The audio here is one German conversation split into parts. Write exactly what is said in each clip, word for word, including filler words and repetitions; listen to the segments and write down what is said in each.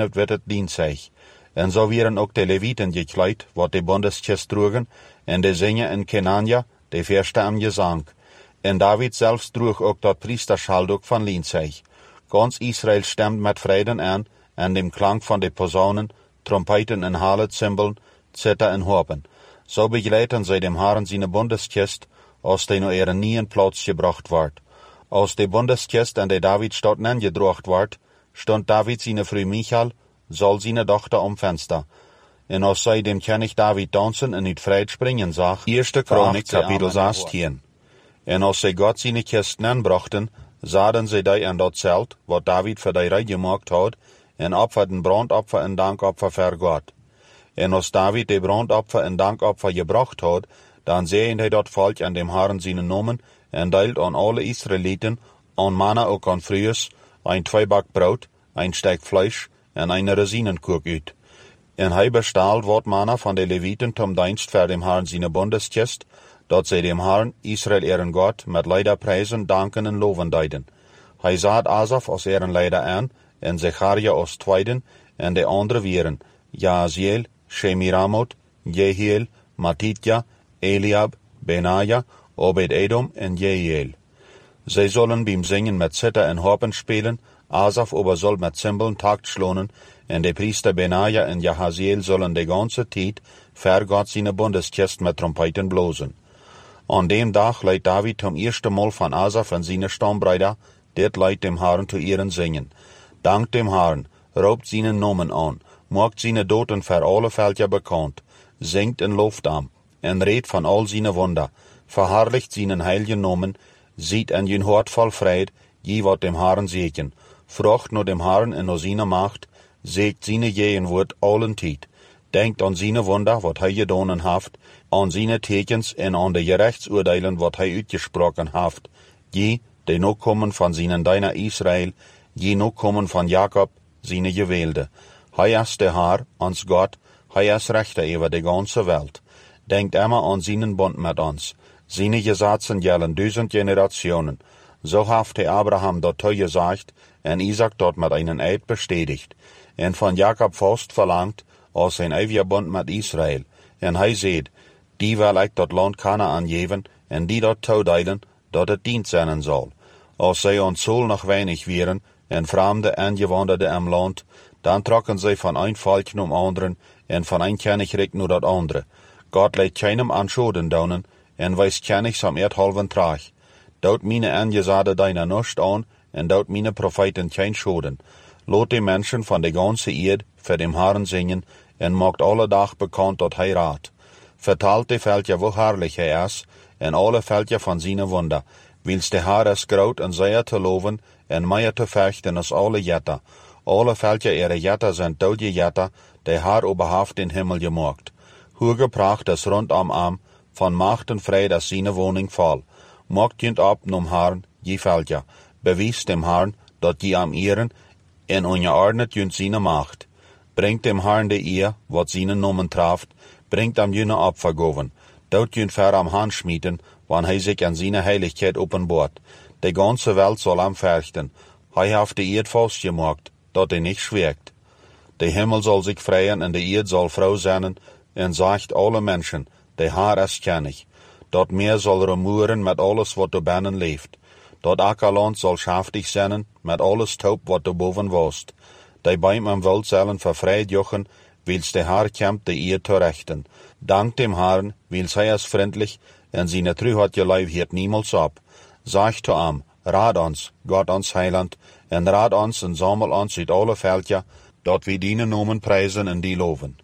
geknipt werd het dienstzeg. En zo werden ook de Leviten gekleid, wat de bondeskist droegen, en de zingen in Kenania, de verste am gezang. En David zelfs droeg ook dat priesterschalduk van lienzeg. Ganz Israël stemt met vreden aan, en dem klank van de posaunen, trompeten en halet, cymbalen, zither en harpen. Zo begeleiten zij dem Herren zijn bondeskist, als de naar ihre nieuwen plaats gebracht wordt. Als de bondeskist en de Davidstad nengedrocht wordt, stond David zijn vrouw Michal, zal zijn dochter om venster. En als zij dem König David dansen en uit vrede springen zag, Eerste Chronik, kapitel zestien. En als zij God zijn kist nenbrachten, zaden zij die aan dat zelt, wat David voor die rij gemaakt had, en opferden brandopfer en dankopfer voor God. En als David de brandopfer en dankopfer gebracht had, dan zeien hij dat volk aan dem Herren zijn nomen, en deilt aan alle Israëlieten, aan manna ook aan vrouwen, een tweebak brood, een stek vlees en een rosinenkoek uit. En hij bestaalt wat manna van de Leviten tom dienst voor dem Herren zijn bondeskist, dat zij dem Herren, Israël ihren God, met leider prijzen, danken en loven deiden. Hij zaad Asaf als ihren leider aan, en Zecharia als tweeden, en de andere wieren, Jaziel, Shemiramot, Jehiel, Matitja, Eliab, Benaja, Obed-Edom en Jehiel. Zij zullen beim zingen met zither en harpen spelen, Asaf aber soll met cymbalen takt schlonen, en de priester Benaja en Jahaziel zullen de ganze tijd ver God zijn bondeskist met trompeten blozen. An dem dag leidt David zum eerste Mal van Asaf en zijn stambrüder, dit leidt dem Herren zu ihren zingen. Dank dem Herren, roept zijn nomen aan, maakt zijn doten voor alle velden bekend, zingt en looft am, en redt van al zijn wunder, verherrlicht zijn heilige nomen, ziet en jun hart vol vrede, je wat dem Herren zegen, vraagt naar dem Herren en naar zijn macht, zegt zijn jeen woord allen tijd, denkt aan zijn wunder, wat hij gedaan heeft, aan zijn tekens en aan de gerechtsoordelen, wat hij uitgesproken heeft, je, die nog komen van zijn deiner Israël, je nog komen van Jacob, zijn gewählte. Hij is de Herr, ons God, hij is rechter over de ganze Welt. Denkt immer an seinen Bund mit uns. Seine Gesetze gelten duizend Generationen. So heeft hij Abraham dat gezegd, en Isaac dort mit einen Eid bestätigt. En van Jacob vast verlangt, als zijn eeuwige Bund mit Israël. En hij zegt, die wil ik dat land Kanaan geven, en die dat toedelen, dat het dient zijn zal. Als zij ons Zool nog weinig wären, en vreemde Angewanderte im Land, dan trokken zij van een volk naar anderen, en van een koninkrijk naar dat andere. God leidt keinem anschoden daunen, en weist kenigs am erdhalven traag. Dout mine Angezade deiner nicht an, en dout mine Propheten kein schoden. Lot die Menschen van de ganze Erd für dem Herren singen, en maakt alle dag bekend dat hij raad. Vertalt de veltje wo herrlich hij is, en alle veltje van zijn wunder, wils de Herr is groot en zeer te loven, en meer te vechten als alle jetter. Alle veltje ihre jetter zijn dode jetter, de Herr oberhaft den Himmel gemaakt. Hoe gepracht is rondom am, van macht en vrede is zijn woning vol. Maakt jent op nom Herrn, je veltje. Bewijst dem Herrn, dat je am ehren, en ongeordnet jent zijn macht. Bringt dem Herrn de eer, wat zijn nomen traft, bringt am jene Opfergoven. Dout jent ver am Hand schmieden, wann hij zich an zijn heiligkeit openbaart. De ganze Welt soll am verchten. Hij heeft de Erd vastgemaakt, dat hij niet schwerkt. De Himmel soll sich freien en de Erd soll vrouw zijn, en sagt alle Menschen, de Herr is kennig. Dat Meer soll rumoeren met alles wat er binnen leeft. Dat Ackerland soll schaftig zijn, met alles taub wat er boven wost. De Beim am Wild zullen vervrijd jochen, wils de Herr kämpt de Erd te rechten. Dank dem Herrn, wils hij is vriendlich, en zijn truheid je lijf hiert niemals op. Sagt to am, raad ons, God ons heiland, en raad ons en sammel ons uit alle veldje, dat we dienen nomen prijzen en die loven.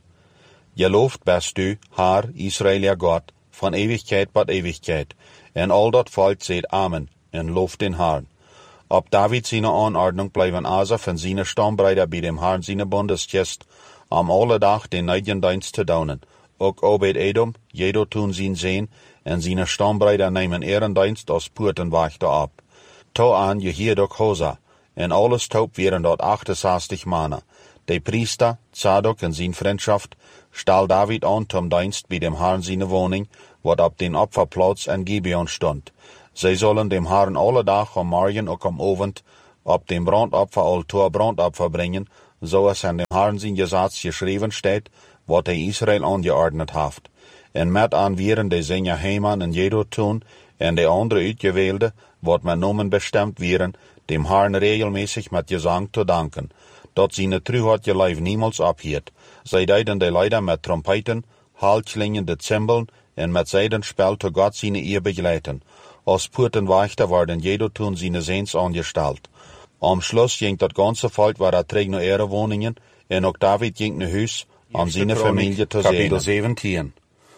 Je looft best u, Herr, Israël ja God, van eeuwigheid tot eeuwigheid, en al dat volk zegt Amen, en looft den Herrn. Op David zijn aanordnung blijven Asaf en zijn stambrüder bij dem Herrn zijn bondeskist, am alle dag den Neidendienst te daunen. Ook Obed-Edom, jedo toen zijn zeen, en zijn stambrüder nemen ehrendienst als poortenwachter op. To aan je hier ook Hosa, en alles taub wären dort achtenzestig mannen. De priester, Zadok en zijn vriendschaft, stahl David aan zum Dienst bij dem Herrn zijn woning, wat op den Opferplatz en Gibeon stond. Zij zullen dem Herrn alle dag om morgen ook om ovend op dem brandopferaltaar brandopfer brengen, so es in dem Herrn sein Gesetz geschrieben steht, wat er Israel angeordnet haft. En met aanwieren de zijn heiman en jedo tun, en de andere uitgewählte, wat men nomen bestemd wieren, dem Herrn regelmäßig met Gesang te danken, dat seine Truheit je lijf niemals abhielt. Zij deiden de Leider met trompeten, haltklingende Zimbeln, en met Seidenspel te Gott seine eer begleiten. Als Purtenwächter werden jedo tun seine Seens angestalt. Am Schluss ging dat ganze Volk waar er terug naar ihre woningen, en ook David ging naar huis, om seine Familie te zien. Kapitel zeventien.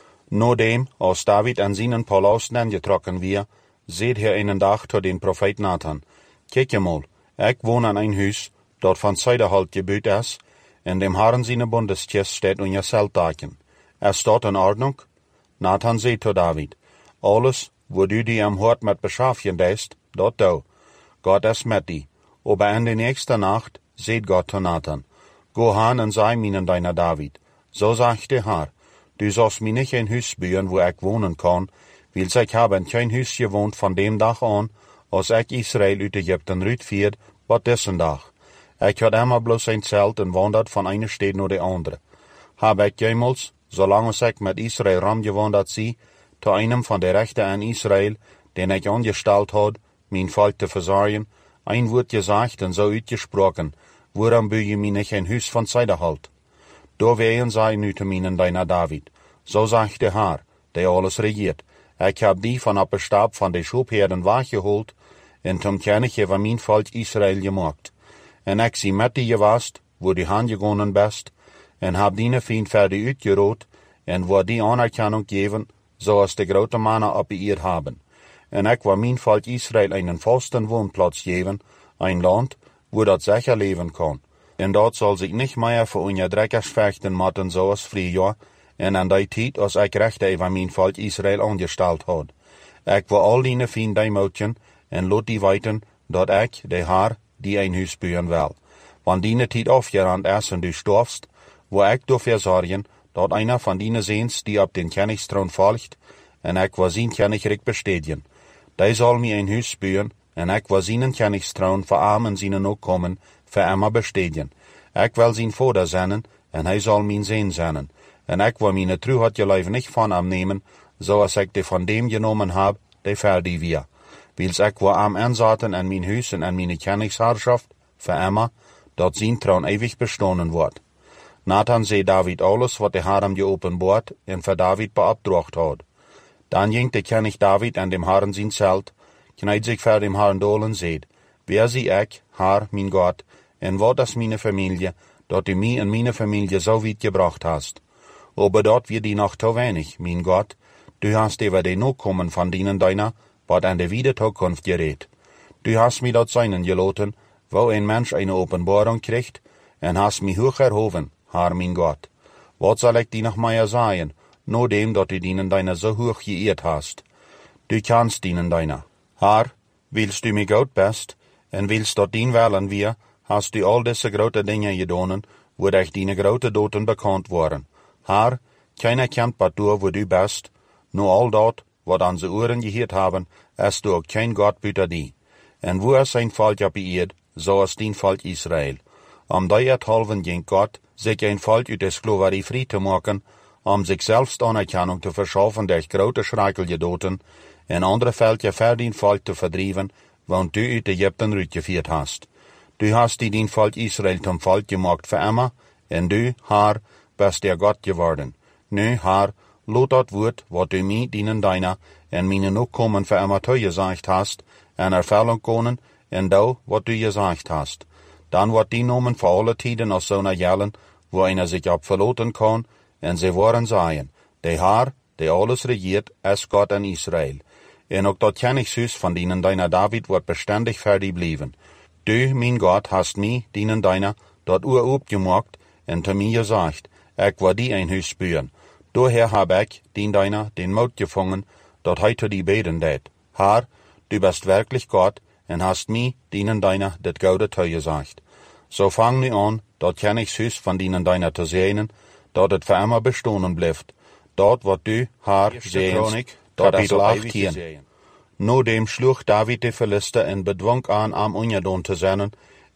Nodem, als David an seinen Palast angetrokken weer, seht hij einen dag tot den Prophet Nathan. Kijk je mal, ik woon aan een huis, dat van Zijderhalt gebeut is, en dem Herrn seine Bundeskist steht in je Zelttaken. Er staat in Ordnung? Nathan seht to David, alles, wo du die am Hort met beschaffen deist, dat do. Gott is met die. Aber in de nächste Nacht seht Gott to Nathan. Go han en sei minen deiner David. So sagt der Herr, du sollst mir nicht ein Haus bauen, wo ich wohnen kann, weil ich habe in kein Haus gewohnt von dem Tag an, als ich Israel uit Ägypten rütviert, wat dessen Tag. Ich had immer bloß ein Zelt en wandert von einer Stadt naar de andere. Hab ich jemals, solange ich mit Israel rumgewandert sie, zu einem von der Rechte an Israel, den ich angestellt had, mein Volk zu versorgen, ein Wort gesagt und so uitgesprochen, woran büge mir nicht ein Haus von Zijderhalt. Da wehen sei nu te minen deiner David. So sagt der Herr, der alles regiert. Ich hab die von ab Stab von de Schubherden wachgeholt, en zum König über mein Volk Israel gemacht. En ich sie mit die gewast, wo die Hand gegangen bist, en hab die Feind fertig uitgerot, en wo die Anerkennung geben, so als de grote Männer abbeirrt haben. En ich war mein Volk Israel einen festen Wohnplatz geben, ein Land, wo dat sicher leben kann. En dat soll sich nicht mehr für unje Dreckers fechten matten, so als Frühjahr, en an die Zeit, als ich Rechte über mein Volk Israel angestellt had. Ich war all die Feind die Mädchen, en lot die weiten, dat ich, der Herr, die ein Haus bauen will. Wann die Zeit aufgerannt ist und du stirbst, wo ich dafür sorgen, dat einer von die Sehens, die ab den Königsthron folgt, en ich war sein Königreich bestätigen. Die soll mir ein Haus bauen, en ich war seinen Königsthron für Armen seinen Nachkommen, für immer bestätigen. Ich will sein Vater sein, en hij soll mein Sehn sein. En ich will meine Truheit je Leib nicht von ihm nehmen, so als ich die von dem genommen hab, die fertig wir. Wils ich will am ansaten an mein Haus und an meine Königsherrschaft, für immer, dat sein Traun ewig bestohnen wird. Nathan seh David alles, wat der Herr ihm geopenbart, en für David beabdracht hat. Dann ging der König David an dem Herrn sein Zelt, kneit sich vor dem Herrn dolen seht, wer sie ich, Herr, mein Gott, en wat is meine Familie, dat du mich und meine Familie so weit gebracht hast. Aber dort wird die noch zu wenig, mein Gott, du hast über den Nachkommen von denen deiner, wat an der Wiederzukunft gerät. Du hast mich dort seinen geloten, wo ein Mensch eine Offenbarung kriegt, en hast mich hoch erhoben, Herr, mein Gott. Wat soll ich dir noch mehr sagen, nur dem, dat du denen deiner so hoch geehrt hast. Du kannst denen deiner. Herr, willst du mich gut bist, en willst dort dien wählen wir, hast du all diese grote Dinge gedonen, wo dich deine grote Doten bekannt waren. Herr, keiner kennt bat du, wo du bist, nur all dort, wat an se Ohren gehört haben, ist du auch kein Gott büter die. En wo es sein Volk beirrt, so ist dein Volk Israel. Am deierthalben ging Gott, sich ein Volk ut der Sklaverei frei zu machen, um sich selbst Anerkennung zu verschaffen durch grote Schreikel gedoten, en andere Völker für dein Volk zu verdrieven, want du ut Ägypten rütgeführt hast. Du hast die dein Volk Israel zum Volk gemacht für immer, en du, Herr, bist der Gott geworden. Nu, Herr, lot dat Wort, wat du mir dienen deiner, en meine Nachkommen für immer zu gesagt hast, en Erfüllung können, en do, wat du gesagt hast. Dann wird die Nomen für alle Tiden aus so einer Jellen, wo einer sich abverloten kann, en sie wollen sagen, der Herr, der alles regiert, ist Gott in Israel. En auch dat Königshus von denen deiner David wird beständig fertig bleiben. Du, mein Gott, hast mich, dienen deiner, dort urub gemacht, en zu mir gesagt, ich war die ein Haus bauen. Daher hab ich, dien deiner, den Mut gefangen, dort heute die beten det. Herr, du bist wirklich Gott, en hast mich, dienen deiner, det gaude Teu gesagt. So fang nu an, dort Königshus von denen deiner zu sehnen, dort et für immer bestohnen bleibt. Dort wat du, Herr, sehens, dort es ewig sehen. No dem schlug David die Philister en bedwang an, am ungedon zu sein,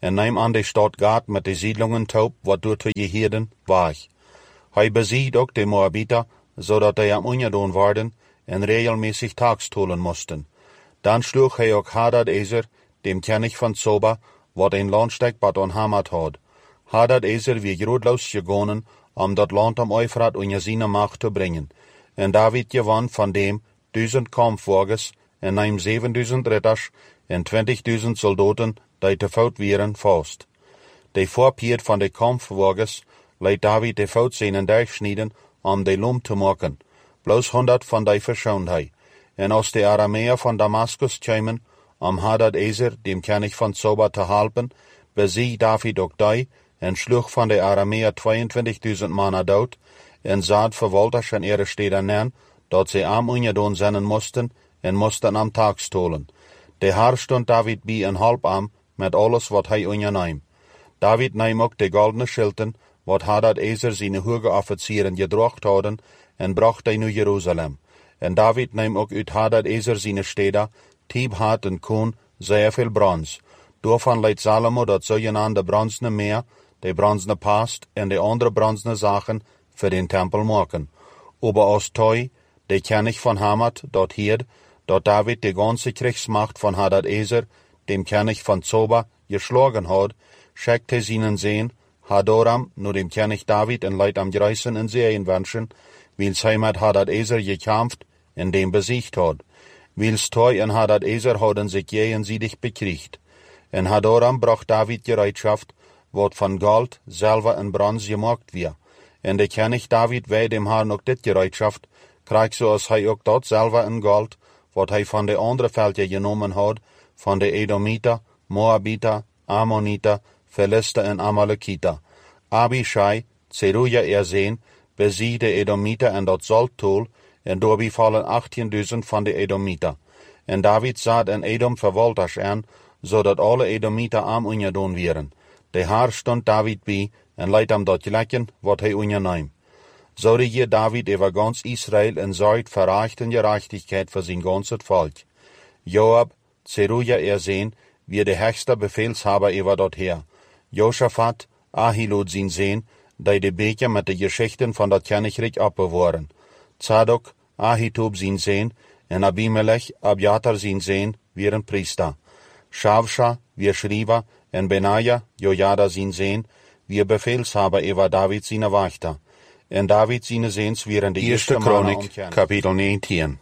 en neem aan de stad Gad met de siedlungen taub, wat door te Jehiden war. Hij besiegt ook de Moabiter, zodat hij am ungedoen worden en regelmäßig tagstolen moesten. Dan sloeg hij ook Hadad-Ezer, dem König van Zoba, wat een landsteg bad on Hamat had. Hadad-Ezer wie grootloos gegonen, om dat land am Euphrat onder zijn macht te brengen. En David gewann van dem duizend kampfwagens en neem zevenduizend ridders en twintigduizend soldaten, die te voet wieren, vast. De voorpier van de kampfwagens leidt David de voet zijn durchsnijden om de loom te maken. Bloos honderd van die verschoond hij. En als de Arameer van Damaskus kwamen, om Hadad-Ezer, dem König van Zoba, te helpen, besiegt David ook die, en sloeg van de Arameer tweeëntwintigduizend mannen dood, en zaad verwalters en ihre steden neer, dat ze am ungedoen zijn moesten, en moesten am tag stolen. De haar stond David bij een halb am, met alles wat hij onderneem. David neem ook de goldene schilden, wat Hadad-Ezer zijn hoge officieren gedrocht hadden, en bracht hij naar Jeruzalem. En David neem ook uit Hadad-Ezer zijn steden, Tibhat en Koen, zeer veel brons. Daarvan leidt Salomo dat zogenaamde bronzene meer, de bronzene past en de andere bronzene zaken voor den tempel maken. Aber als Toi, de König van Hamat, dat hierd, dat David de ganze Kriegsmacht von Hadad-Ezer, dem König von Zoba, geschlagen had, schickte seinen Sohn Hadoram nur dem König David en leidt am Greißen in Syrien wünschen, wils hij met Hadad-Ezer gekämpft en dem besiegt had. Wils Toi en Hadad-Ezer hadden sich gegenseitig bekriegt. En Hadoram bracht David Gereitschaft, wat van Gold, Silber en Bronze gemaakt wird. En de König David wei dem Herrn ook dit Gereitschaft, kreeg zoals hij ook dat Silber en Gold, wat hij van de andere veldje genomen had, van de Edomiter, Moabiter, Ammoniter, Philister en Amalekiter. Abishai, Zeruja er Sehn, besiegt de Edomiter en dat Salttol, en daarbij vallen achttienduizend van de Edomiter. En David zat en Edom verwalters aan, zodat alle Edomiter am ungedoen wieren. De haar stond David bij, en leidt hem dat gelijken, wat hij onderneem. Zo regiert David over ganz Israel en zorgt voor recht en gerechtigkeit voor zijn ganzes volk. Joab, Zeruja er Sehn, wie de höchste Befehlshaber over dat Heer. Josaphat, Ahilud zijn Sehn, die de Beker met de Geschichten van dat Königreich abbewahren. Zadok, Ahitub zijn Sehn, en Abimelech, Abjatar zijn Sehn, wieren Priester. Shavsha, wie Schreiber, en Benaja, Jojada zijn Sehn, wie Befehlshaber over David zijn Wachter. En David zijn Sehns wieren de eerste Chronik, kapitel negentien.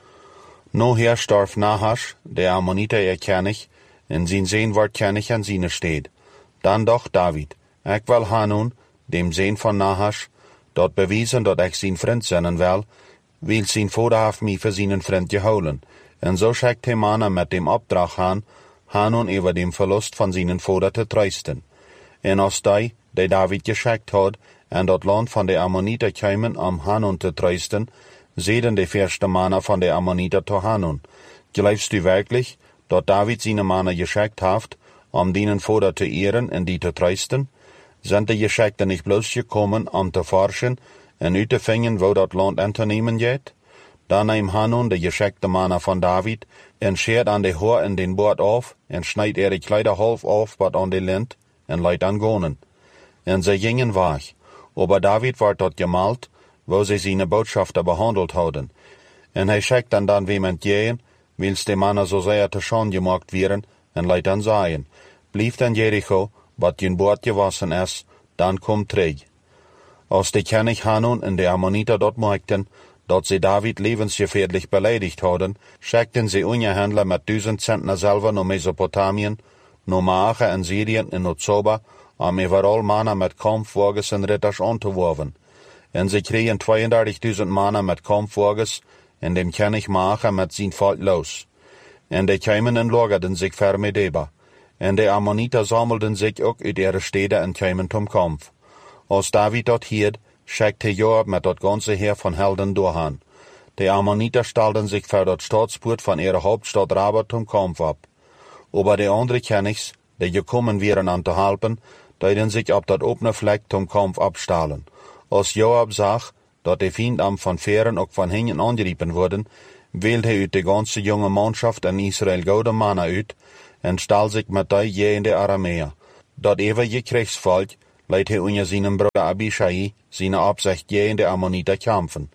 No her starf Nahash, de Ammoniter er König, en zijn Sehn wordt König an seine Stede. Dan dacht David, ik wil Hanun, dem Sehn van Nahash, dat bewijzen dat ik zijn vriend zijn wil, wil zijn vader heeft mij voor zijn vriend gehouden. En zo schickt hij mannen met dem opdracht aan, Hanun over dem verlust van zijn vader te troosten. En als die, die David geschickt had, en dat land van de Ammoniter kwamen om Hanun te troosten, zeiden de eerste mannen van de Ammoniter te Hanun, geloofst u werkelijk, dat David zijn mannen geschickt heeft, om dienen vader te ehren en die te troosten? Zijn de Geschichten niet bloos gekomen om te forschen en uit te vinden wo dat land aan te nemen gaat? Dan neemt Hanun de geschickte mannen van David en scheert aan de hoor en den boord af en snijdt ihre Kleider half af wat aan de lint en leidt aan gonen. En ze gingen weg, aber David werd dort gemalt, wo ze zijn Botschafter behandeld hadden. En hij schickt dan dan wemand gehen, wils de mannen zo zeer te schon gemaakt werden en leidt aan zeggen, blijf dan Jericho, wat je boord gewassen is, dan kom terug. Als de König Hanun en de Ammoniter dort merkten, dat ze David levensgefährlich beleidigt hadden, schickten ze Unterhändler met duizend Zentner Silber naar Mesopotamien, naar Maache en Syrien en naar Zoba, om overal mannen met kampfwagens en ritters aan te werven. En ze kregen tweeëndertigduizend mannen met kampfwagens en dem König Maache met zijn volk los. En de kwamen en lagerden zich ver Medeba. En de Ammoniter sammelden zich ook uit ihre steden en kwamen zum Kampf. Als David dat hierd, schickte Joab met dat ganze Heer van Helden doorhaan. De Ammoniter stelden zich voor dat Staatspoort van ihre Hauptstadt Rabat zum Kampf ab. Aber de andere Königs, die gekommen wären an te helpen, deden sich op dat opene Fleck zum Kampf abstahlen. Als Joab zag, dat de Feind am van Feren ook van hinten angeriepen worden, wählte hij uit de ganze junge Mannschaft in Israel gouden mannen uit, en stal sich met die je in de Arameer. dat eeuwige Kriegsvolk leidt hij onder zijn broeder Abishai zijn Absicht gegen de Ammoniter kämpfen.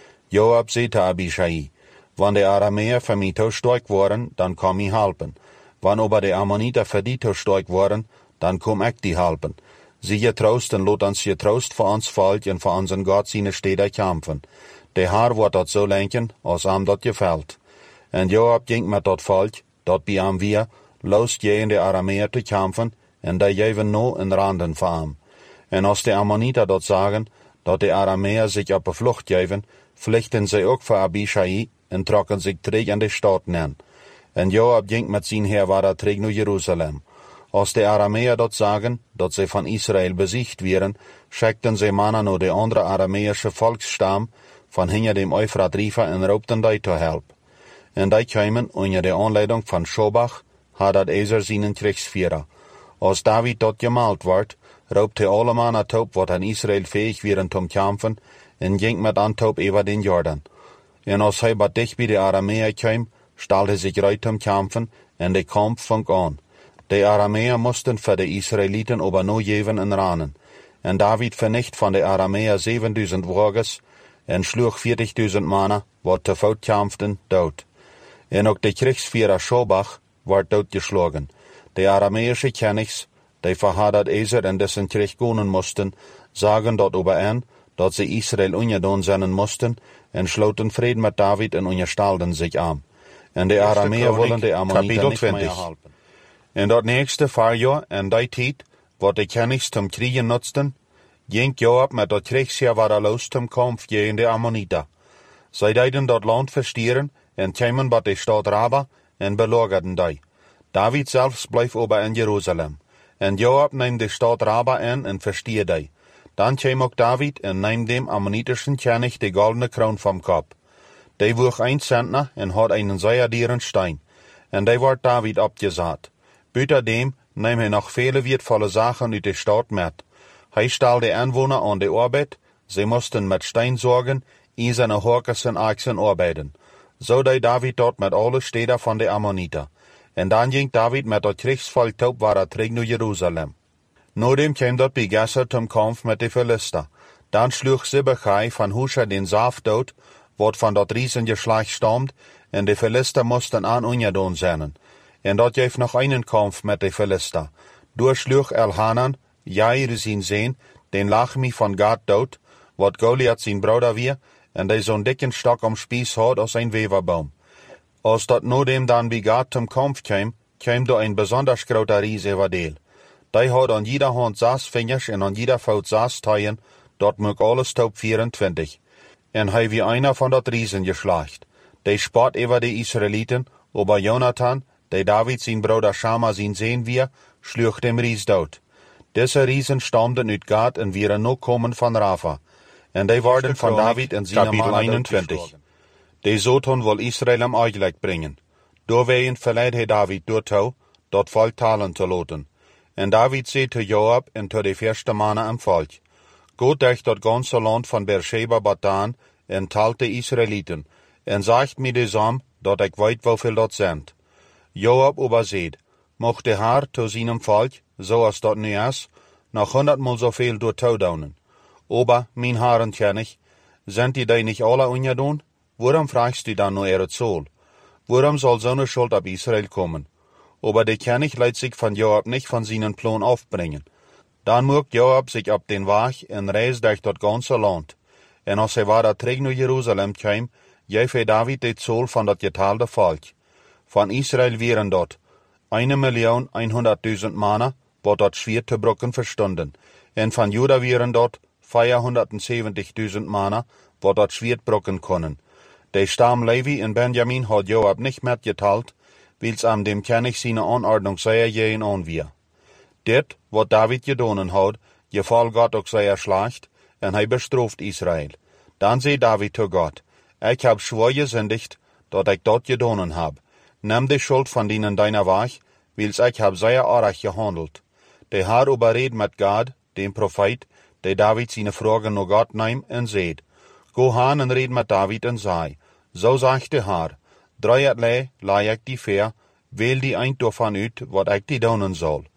Joab zei te Abishai, wann de Aramäer für mich zu stark waren, dann komm ich helpen. Wann aber de Ammoniter für die zu stark waren, dann komm ich die helpen. Sie getroust en lot ons getroust voor ons volk en voor onze God zijn steden kämpfen. De Herr wordt dat zo lenken, als hem dat gefällt. En Joab ging met dat volk, dat bij hem weer, los gegen de Aramäer te kämpfen, en die geven no in randen voor hem. En als de Ammoniter dat sagen, dat de Aramäer zich op de vlucht geven, vluchten zij ook voor Abishai en trokken zich terug in de stad neer. En Joab ging met zijn heerwaarder terug naar Jeruzalem. Als de Aramäer dat sagen, dat zij van Israël besiegt wären, schickten zij mannen naar de andere Aramäische Volksstamm van hinter dem Euphrat River en roepten die te help. En die kwamen onder de aanleiding van Shobach, had dat Ezer zijn Kriegsführer. Als David dat gemalt wordt, roepte alle mannen top wat aan Israël fähig wären zum kämpfen, en ging met antop over den Jordan. En als hij wat dicht bij de Aramäer kwam, stal hij zich reit zum kämpfen, en de kamp fang aan. De Aramäer moesten voor de Israëlieten aber no geven en ranen. En David vernicht van de Aramäer zevenduizend wagers en sloeg vierzigduizend mannen, wat te voet kämpften, dood. En ook de Kriegsführer Shobach werd doodgeslagen. De Aramäische Königs, die verhadert Ezer en dessen Krieg gonen moesten, sagen dort über ein, dat ze Israël ungedaan zijn moesten, en sloten vrede met David en onderstelden zich aan. En de Aramäer willen de Ammoniter niet meer helpen. En dat nächste Jahr en die tijd, wat de Königs zum Kriegen nutzten, ging Joab met dat Kriegsheer war los zum Kampf gegen de Ammoniter. Zij deiden dat land verstieren en kwamen bij de stad Raba en belagerden die. David zelfs bleef aber in Jeruzalem. En Joab nahm de stad Raba in en verstier die. Dan kwam ook David en nam dem ammonitischen König de goldene kroon vom Kopf. Die woog een Zentner en had einen zeerdieren Stein. En die werd David abgesagt. Buiterdem nahm hij nog vele wertvolle Sachen uit de stad met. Hij stal de Anwohner aan de arbeid, sie moesten met Stein zorgen, in seine horkers en Achsen arbeiden. So deed David dort met alle steden van de Ammoniter. En dan ging David met dat Kriegsvolk top waar er terug naar Jeruzalem. Nodem kwam dat bij Gesser zum Kampf met de Philister. Dan sloeg Sibbechai van Husha den Saaf dood, wat van dat Riesengeschlecht stammt, en de Philister moesten aan ungedaan zijn. En dat geeft nog einen Kampf met de Philister. Durchsloeg Elhanan, Jair zijn zoon, den Lachmi van Gad dood, wat Goliath zijn broeder weer, en die zo'n dikken stok om Spieß had als een weverbaum. Als dat nodem dan bij Gad zum Kampf kwam, kwam door een besonders groter Ries over deel. Die had aan jeder hand zes vingers en aan jeder voet zes teilen, dat mocht alles top vierentwintig. En hij wie einer van dat Riesengeschlecht. Die spot over de Israëlieten, aber Jonathan, die David zijn broeder Shama zijn zoon weer, sloeg dem Ries dood. Deze Riesen stamden uit Gad en wieren no komen van Rafa. En die worden van David en zijn mannen eenentwintig. Die zoton wil Israël am Eichleik brengen. Doorwegen verleidt hij David door toe, dat volk talen te loten. En David zei te Joab en te de eerste mannen am volk. Goed durch dat ganze land van Beersheba Batan en talt de Israëlieten, en zegt mij desam, dat ik weet hoeveel dat zijn. Joab überseht, mocht de Herr te seinem volk, zoals dat nu is, nog honderdmal zoveel door toedaunen. Aber, mijn Herren König, sind die die nicht alle ungedaan? Waarom fragst du dann nur ihre Zoll? Waarom soll so eine Schuld ab Israel kommen? Aber der König lässt sich von Joab nicht von seinen Plan aufbringen. Dann mögt Joab sich ab den Weg en reist durch das ganze Land. En als hij war terug naar Jeruzalem kwam, gaf hij David de Zoll van dat getaalde volk. Van Israel wären dort eine Million einhunderttausend Mannen, wat dat schwer te brokken verstunden. En van Juda wären dort vierhundertzeventigtausend Mannen, wat dat schwer brokken konnen. De Stamm Levi en Benjamin had Joab nicht mehr geteilt, wils am dem König seine Anordnung sehr jähen an wir. Dit, wat David gedonen had, geval Gott ook sehr schlecht, en hij bestraft Israel. Dan zei David zu Gott, ik hab schwor gesündigt, dat ik dat gedonen hab. Nimm de Schuld van dienen deiner Weg, wils ik hab sehr arg gehandelt. De Herr überreed met Gad, dem Prophet, de David seine Fragen naar Gott neemt en zeid, go haan en red met David en zei, zo zegt de Herr, dreierlei laai ik die ver, wähl die eind daarvan uit, wat ik die donen zal.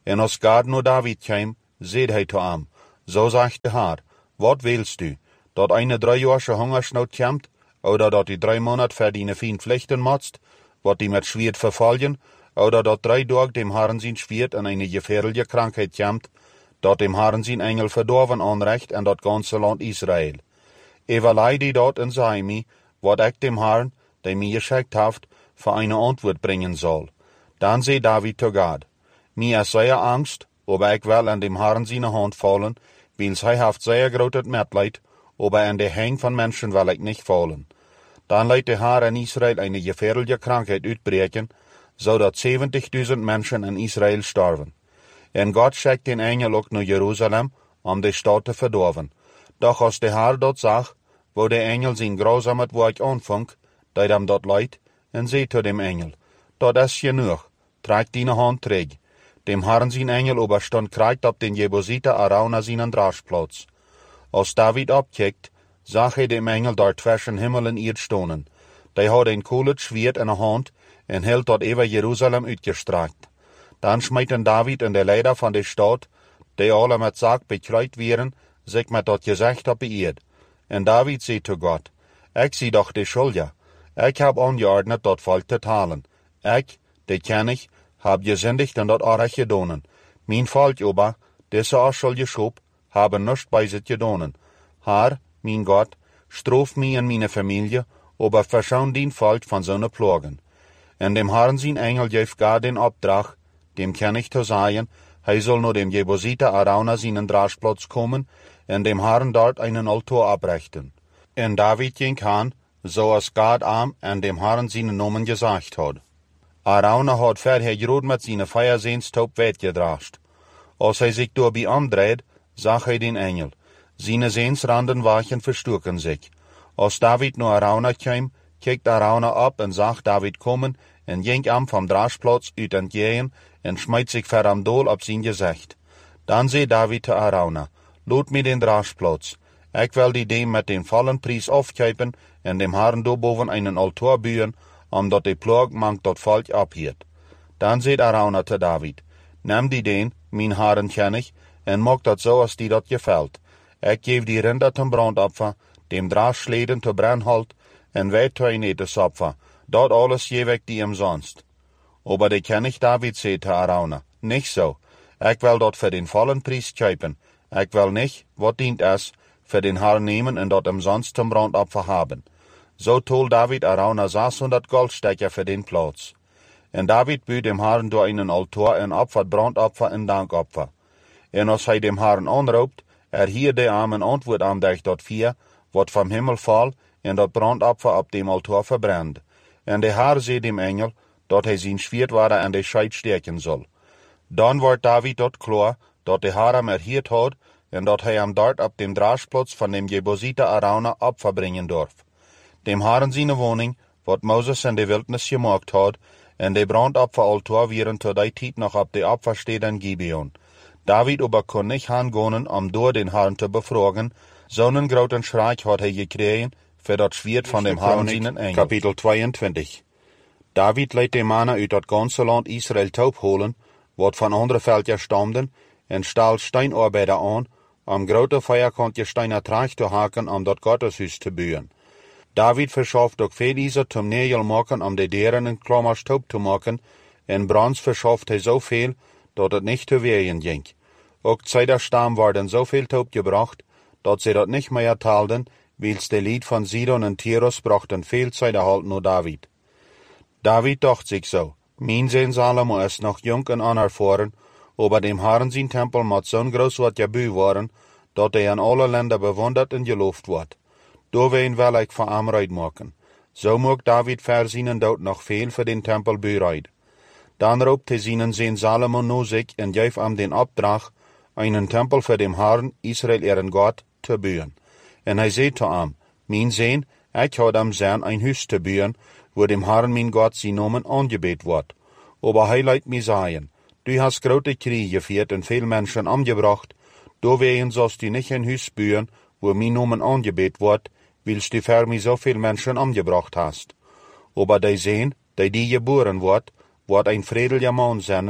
En als God nur David kwam, zeid hij te hem, zo zegt de Heer, wat willst du, dat eine driejahrige Hungersnood komt, oder dat die drei Monat voor die Feind vlechten motst, wat die met Schwert vervallen, oder dat drei Tag dem Herrn sein Schwert in eine gefährliche Krankheit komt, dat dem Herrn sein Engel verdorven anrecht en dat ganze Land Israel. Evalei die dort en sei mi, wat ik dem Herrn, der mir geschickt haft, für eine Antwort bringen soll. Dann sei David zu Gott, mir ist sehr Angst, aber ich will an dem Herrn seine Hand fallen, weil hij haft sehr großes Mitleid, aber an der Hang von Menschen will ich nicht fallen. Dann leidt der Herr in Israel eine gefährliche Krankheit uitbreken, zodat zeventigduizend Menschen in Israel sterven. En Gott schickt den Engel ook naar Jerusalem, um die Stadt te verdorven. Doch als der Herr dort zag, wo der Engel sein grausames Werk anfang, deed hem dat leid, en zei zu dem Engel, dat is genug, trag deine Hand terug. Dem Herrn sein Engel oberstand kriegt ab den Jebusiter Arauna seinen Draschplatz. Als David abkijkt, zag hij dem Engel dort zwischen Himmel en Erd stonen. Die had een kolet Schwert in de hand en hield dat over Jerusalem uitgestrakt. Dan smeten David en de leider van de stad, die alle met zaak bekleid waren, zich met dat gezegd op beëerd. En David zei zu Gott, ik zie doch de schuldige. Ik heb angeordnet dat volk te talen. Ik, de ken ik, heb gezindigd en dat arg gedonen. Mijn volk ober, deze afschuldige schop, hebben nichts bij zich gedonen. Haar, mijn Gott, stroof mij en mijn familie, aber verschaun dien volk van zo'n plagen. En dem Herrn zijn Engel geeft God den opdracht, dem ken ik te zeggen, hij zal naar dem Jebusiter Arauna seinen Draschplatz kommen, en dem Herrn dort einen Altar abrichten. En David ging aan, zoals God am en dem Herrn seinen Namen gesagt had. Arauna had verder groot met zijn feiersehnstoop weggedrascht. Als hij zich door bij omdreed, zag hij den Engel. Seine Sehnsranden wachen verstoken sich. Als David naar Arauna kwam, kijkt Arauna ab en zag David komen en ging am vom Draschplatz uit entgegen en smijt zich ver am dool op zijn gezicht. Dan zei David te Arauna, loot me den Draschplatz. Ik wil die dem met den vollen prijs afkuipen en dem Herrn do boven einen Altar buien, omdat de ploeg mank dat volk abhiert. Dan zei Arauna te David, neem die den, mijn Herren ken ik, en maak dat zo als die dat gefällt. Ik geef die rinder ten brandopfer, dem Draschleden te brandholt, en wij twee etensopfer, dat alles geef ik die umsonst. Aber de König David zei te Arauna, nicht so, ik wil dat voor den vollen prijs kuipen, ik wil nicht, wat dient es, für den Herrn nemen en dat umsonst ten brandopfer haben. So told David Arauna zeshonderd Goldstecker für den Platz. En David büht dem Herrn door einen Altar en opfert brandopfer en dankopfer. En als hij dem Herrn anroept, er hier de arm een antwoord aandacht dat vier, wat vom Himmel val, en dat brandopfer op dem Altar verbrennt. En de Herr zei dem Engel, dat hij zijn Schwertwaarde aan de Scheid steken zal. Dan wordt David dat klaar, dat de Herr hem erhiert had, en dat hij hem dort op dem Draschplatz van dem Jebusiter Arauna opfer brengen dorf. Dem Herrn seine woning, wat Moses in de Wildnis gemaakt had, en de brandopferaltar waren tot die tijd nog op de opfersteed in Gibeon. David aber kon nicht hangehen, um door den Herrn te befragen, zo'n groten schrik had hij gekregen, für dat Schwert van dem Herrn seinen Engel. Kapitel tweeëntwintig. David leidt de mannen uit dat ganze land Israel taub holen, wat van andere veldjes stamden, en staal steinarbeider aan, om grote vierkantje steiner traag te haken, om dat Gotteshuis te bouwen. David verschafft ook veel Iser zum Nägel maken, om de deren en klammers taub te maken, en Brans verschafft hij zoveel, dat het niet te wegen ging. Ook Zeiderstam worden zoveel taub gebracht, dat ze dat niet meer taalden, wils de Lied van Sidon en Tyrus brachten veel Zeiderhalt naar David. David dacht zich zo, mijn zoon Salomo is nog jong en onervaren, aber dem Herrn zijn tempel moet zo'n groot wat gebuurd worden, dat hij in alle landen bewonderd en geloofd wordt. Doorween wil ik van hem ruid maken. Zo moet David verzienen dat nog veel voor den tempel buurheid. Dan roept hij zijn zoon Salomo naar zich en geeft hem den opdracht, einen tempel voor dem Herrn, Israel ihren Gott, te bouwen. En hij zei te hem, mijn zoon, ik had hem zijn een huis te bouwen, wo dem Herrn mijn Gott zijn namen aangebeet wordt. Aber hij leidt mij zeggen, du hast grote Krieg geführt en veel mensen omgebracht, doorwegen zoals du nicht een huis bouwen, wo mijn namen aangebeet wordt, wils du für mij zoveel mensen omgebracht hast. Aber die zoon, die die geboren wordt, wordt een vredeliger man zijn,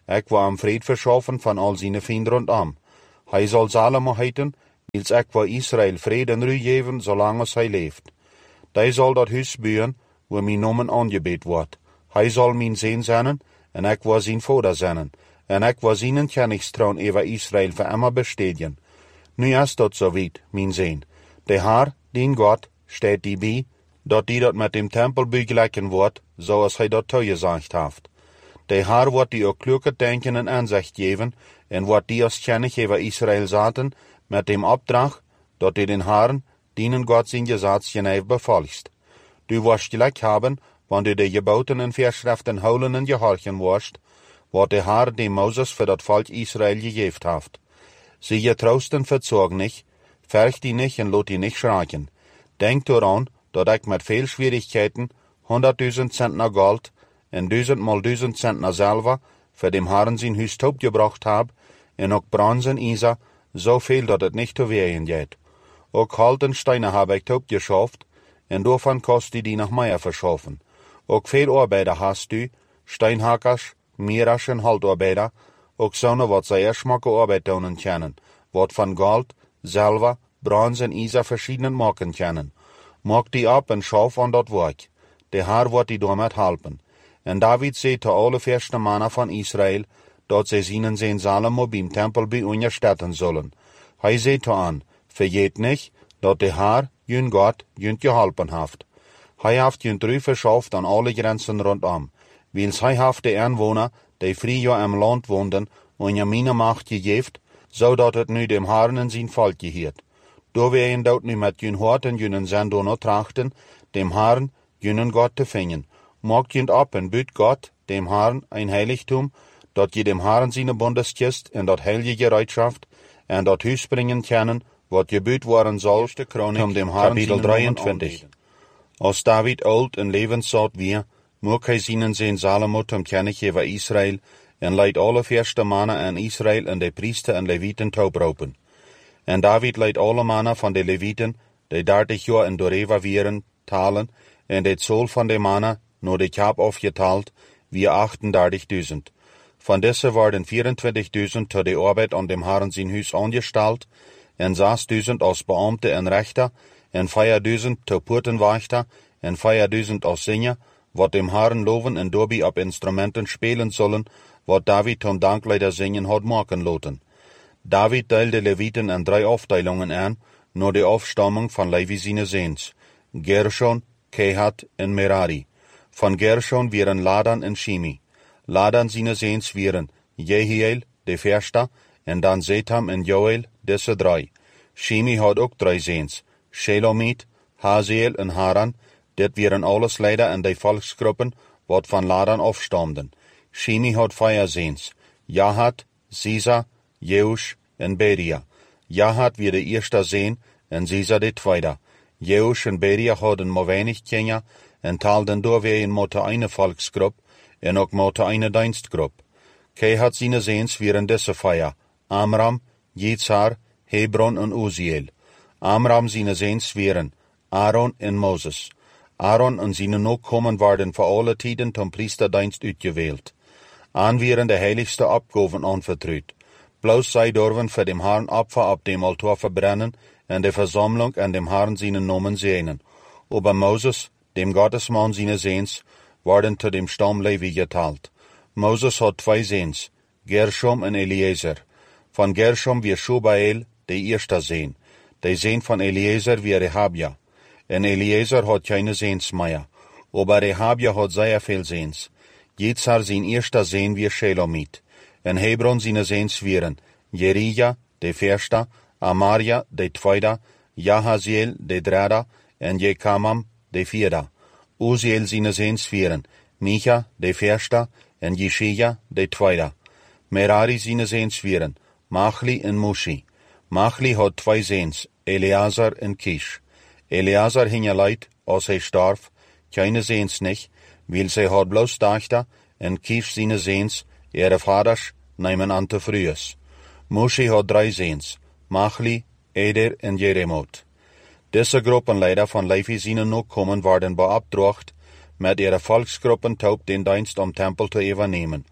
Ik wil hem vrede verschaffen van al zijn vrienden rondom. Hij zal Salomo heiten, wils ik wil Israël vrede en rust geven, zolang als hij leeft. Hij zal dat huis bouwen, waar mijn naam aangebeet wordt. Hij zal mijn zoon zijn, en ik wil zijn vader zijn. En ik wil zijn kenningstroon over Israël voor immer bestedigen. Nu is dat zo weit, mijn zoon. De Heer, dien God, steht die bij, dat die dat met dem Tempelbau gelijken wordt, zoals hij dat toegezegd heeft. De Heer wordt die ook kloeke denken en aanzicht geven, en wordt die als kennis over Israël zaten, met dem opdracht, dat die den Herren, dienen God zijn Gesetz genef bevolgst. Du wirst gelijk hebben, wanneer du de geboten en Verschriften houden en gehorchen wirst, wat de Heer dem Moses voor dat volk Israël gegeven heeft. Sie getroosten verzorg nicht, vercht die nicht en lot die nicht schraken. Denk daran, dat ik met veel Schwierigkeiten honderdduizend Zentner Gold en duizendmal duizend Zentner Silber für dem Herrn sein Huis gebracht heb, en ook Bronze en Isa, zoveel dat het niet te wegen geht. Ook Hout en Steine heb ik geschafft, en daarvan kost die die nach Meier verschaffen. Ook veel Arbeiter hast du, Steinhackers, Mierers en Holtarbeiter, ook zonen wat zij schmakke Arbeit doen kennen, wat van Gold, Silber, Bronze en Isa verschiedenen maken kennen. Maak die ab en schauf aan dat werk. De Heer wordt die daarmee helpen. En David zei te alle verste mannen van Israël, dat zij zien zijn Salomo beim Tempel bij onderstetten zullen. Hij zei te aan, vergeet niet, dat de Heer, jun God, jun geholpen heeft. Hij heeft jun drie verschaft aan alle grenzen rondom, wils hij heeft de inwoner, die vrije im land woonden, onder mijn macht gegeven, zodat het nu dem Herrn en zijn volk geheert. Door wij dat nu met jun hart en junen zendonner trachten, dem Herrn, junen God te vinden. Maakt junt op en büt God, dem Herrn, ein heiligtum, dat je dem Herrn zijn Bundeskist en dat heilige Gereitschaft, en dat huis brengen kennen, wat gebuut worden zal, om dem Herrn Kapitel drieëntwintig. Als David oud en levenszout weer, mocht hij zijn zijn Salomo zum kennis over Israël, en leidt alle verste mannen aan Israël en de priester en Leviten taupropen. En David leidt alle mannen van de Leviten, die dertig jaar in Doreva vieren, talen, en de zool van de mannen, nur de kap afgeteld, wie achtendertigduizend. Van deze worden vierentwintigduizend tot de arbeid aan dem Herrn zijn huis aangesteld, en zesduizend als beambte en rechter, en vierduizend tot poortenwachter, en vierduizend als zinger, wat dem Herrn loven en daarbij op instrumenten spelen zullen, wat David zum Dankleider zingen had maken laten. David deelde Leviten in drie afdelingen aan, naar de afstamming van Levi zijn zoons, Gershon, Kehat en Merari. Van Gershon waren Ladan en Shimi. Ladan zijn zoons waren Jehiel, de verste, en dan Zetham en Joel, deze drie. Shimi had ook drie zoons, Shelomit, Haziel en Haran. Dit waren alles leider in de volksgroepen, wat van Ladan afstamden. Shimi had vier zoons, Jahat, Sisa, Jeush en Beria. Jahat was de eerste zoon en Sisa de tweede. Jeush en Beria hadden maar weinig kinderen en taalden doorwegen met een volksgroep en ook met een dienstgroep. Kehat zijn zoons waren deze vier, Amram, Yitzhar, Hebron en Uziel. Amram zijn zoons waren Aaron en Moses. Aaron en zijn nakomen werden voor alle tijden zum priesterdienst uitgeweeld. Aan waren de heiligste opgaven aanvertrouwd. Bloos zij durven voor dem Herrn Opfer op dem altaar verbrennen en de versammlung en dem Herrn zijn namen zegenen. Aber Moses, dem Gottesmann zijn zoons, worden tot dem Stamm Levi geteilt. Moses had twee zoons, Gershom en Eliezer. Van Gershom was Shubael, de eerste zoon. De zoon van Eliezer was Rehabia. En Eliezer had keine zoons meer. Aber Rehabia had zeer veel zoons. Yitzhar zijn eerste zoon was Shelomit. En Hebron zijn zoons waren Jerija, de verste, Amaria, de tweede, Jahaziel, de derde, en Jekamam, de vierde. Uziel zijn zoons waren Micha, de verste, en Jeshia, de tweede. Merari zijn zoons waren Machli en Mushi. Machli had twee zoons, Eleazar en Kish. Eleazar hing leid, als hij starf, keine zoons nicht, weil zij had bloos dachten, en Kish zijn zoons, ihre vaders, nemen aan te frues. Mushi had drie zoons, Machli, Eder en Jeremot. Deze gruppenleider van Levi zijn nakomen worden beopdracht, met ihre volksgruppen taub den dienst am Tempel te übernehmen.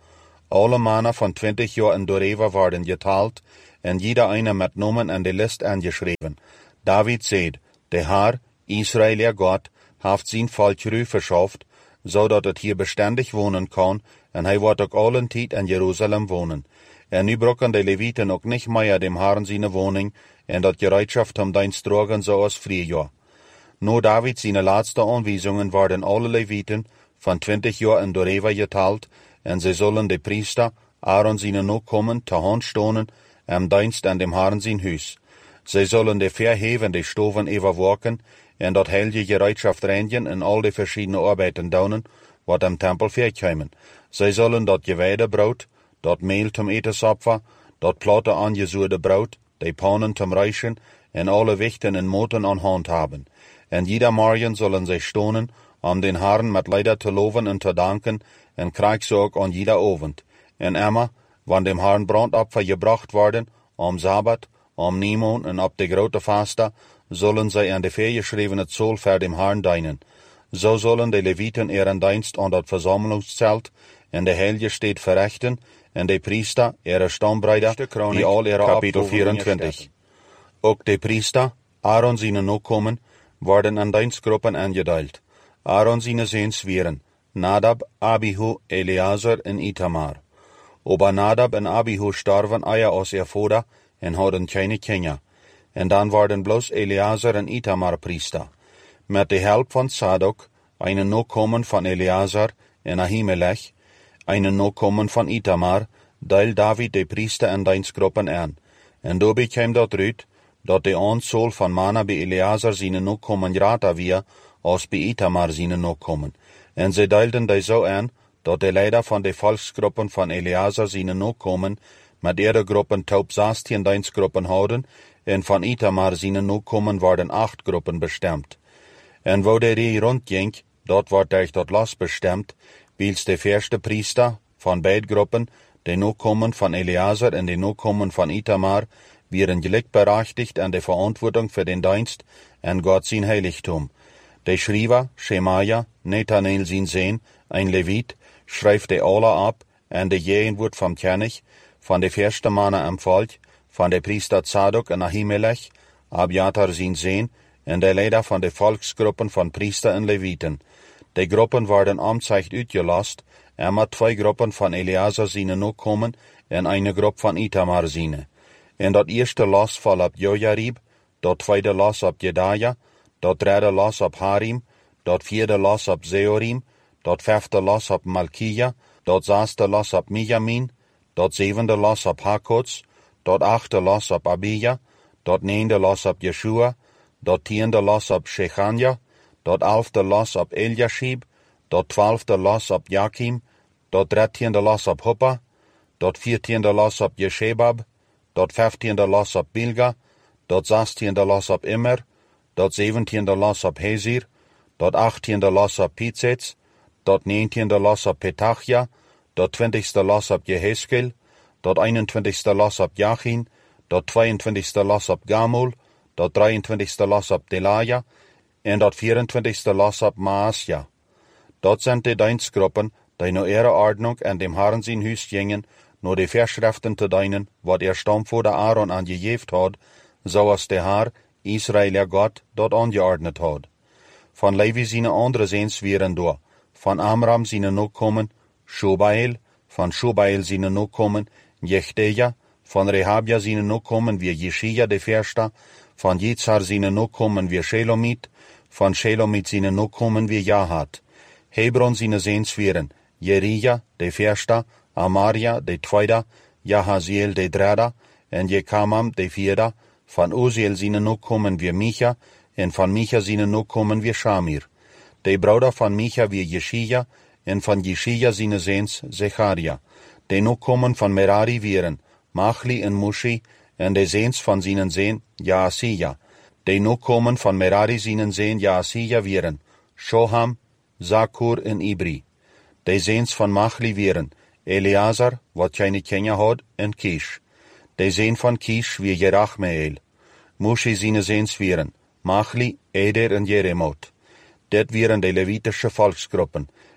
Alle Männer von twintig Jahr in Doreva worden geteilt, en jeder eine met Namen an die List angeschrieben. David sagt, der Herr, Israel, ihr Gott, haft sein Volk Ruhe verschafft, so dat het hier beständig wohnen kann, en hij wordt ook allen tijd in Jerusalem wohnen. En nu brokken de Leviten ook nicht mehr dem Herrn seine Wohnung, en dat Gereitschaft um Dienst tragen so als Frühjahr. No David seine letzte Anweisungen waren alle Leviten von twintig Jahr in Doreva geteilt, en sie sollen de Priester, Aaron seine Nachkommen, te Hand stonen, am Dienst an dem Herrn sein Hus. Sie sollen de verhevende Stoven überwaken, en dat heilige Gereitschaft reinigen in all de verschiedene Arbeiten daunen, wat am Tempel verkommen. Sie sollen dat Geweidebrot, dat Mehl zum Etesopfer, dat platte angesuurde Brot, de Panen zum Reichen, en alle Wichten in Moten an Hand haben. En jeder Morgen sollen sie stonen, um den Herrn mit Leider zu loben und zu danken, en Kriegsorg an jeder Abend. En immer, wann dem Herrn Brandopfer gebracht worden, am Sabbat, am Niemond und ab de grote Faste, sollen sie an de vergeschriebene Zoll für dem Herrn dienen. So sollen de Leviten ihren Dienst an dat Versammlungszelt en de Heilige Stätte verrichten, en de Priester ihre Stammbrüder, die all ihre Kapitel vierundzwanzig. Ook de Priester, Aaron seine Nachkommen, worden an Dienstgruppen angeteilt. Aaron seine Sehns wären Nadab, Abihu, Eleazar en Itamar. Aber Nadab en Abihu starven eier aus ihr Vater en hadden keine Kinder. En dan waren bloß Eleazar en Itamar Priester. Met de help van Sadok, einen Nachkommen von Eleazar en Ahimelech, einen Nachkommen von Itamar, deil David de Priester en Dienstgruppen an. En do bekam dat uit, dat de aantal van mannen bij Eleazar zijn Nachkommen grata weer, als bij Itamar zijn Nachkommen. En ze deilden die zo aan, dat de leider van de volksgruppen van Eleazar zijn Nachkommen, met ihre Gruppen taub zestien Dienstgruppen houden, en van Itamar zijn Nachkommen worden acht Gruppen bestemd. En wo der Reh rondging, dort wordt durch dat Los bestemd, wils de verste Priester van beide Gruppen, de Nachkommen van Eleazar en de Nachkommen van Itamar, wären gleichberechtigt an der Verantwortung für den Dienst an Gott sein Heiligtum. Der Schreiber, Schemaja, Nathanael sein Sohn, ein Levit, schreibt die alle ab, an der jeden wird vom König, von der ersten Männer am Volk, von der Priester Zadok und Ahimelech, Abiatar sein Sohn, und der Leiter von der Volksgruppen von Priester und Leviten. Die Gruppen waren amtszeit uitgelost, einmal zwei Gruppen von Eleazar seine Nachkommen und eine Gruppe von Itamar seine. En dat eerste los val op Jojarib, dat tweede los op Jedaja, dat derde los op Harim, dat vierde los op Zeorim, dat vijfde los op Malkija, dat zesde los op Mijamin, dat zevende los op Hakots, dat achte los op Abija, dat negende los op Yeshua, dat tiende los op Shechanja, dat elfde los op Eliashib, dat twaalfde los op Jakim, dat dertiende los op Hoppa, dat veertiende los op Jeshebab, dat vijftiende los op Bilga, dat zestiende los op Immer, dat zeventiende los op Hezir, dat achttiende los op Pizets, dat negentiende los op Petachia, dat twintigste los op Jeheskel, dat eenentwintigste los op Jachin, dat tweeëntwintigste los op Gamul, dat drieëntwintigste los op Delaya, en dat vierentwintigste los op Maasja. Dat zijn de dienstgruppen, die naar ihre Ordnung an dem Herrn sein Hus gingen, nur die Verschriften te dienen, wat er Stammvater Aaron angegeven had, zoals de Herr, Israël Gott, dat angeordnet had. Van Levi zijn andere Sehns wären door, van Amram zijn Nachkommen, Shobael, van Shobael zijn Nachkommen, Jechteja, van Rehabia zijn Nachkommen wie Jeschia de Versta, van Jitzar zijn Nachkommen wie Shelomit, van Shelomit zijn Nachkommen wie Jahat. Hebron zijn Sehns wären, Jerija de Versta, Amaria de tweede, Jahaziel de derde, en Jekamam de vierde, van Uziel zijn Nachkommen wie Micha, en van Micha zijn Nachkommen wie Shamir. De Bruder van Micha wie Jeschia, en van Jeschia zijn Sehns Zecharia. De Nachkommen van Merari wären Machli en Mushi, en de Sehns van zijn Sehn Jaasiya. De Nachkommen van Merari zijn Sehn Jaasiya wären Shoham, Zakur en Ibri. De Sehns van Machli wären Eleazar, wat keine Kinder had, en Kish. De Sehn van Kish wie Jerachmeel. Mushi zijn Sehns wären Machli, Eder en Jeremot. Dit wären de levitische Volksgruppen.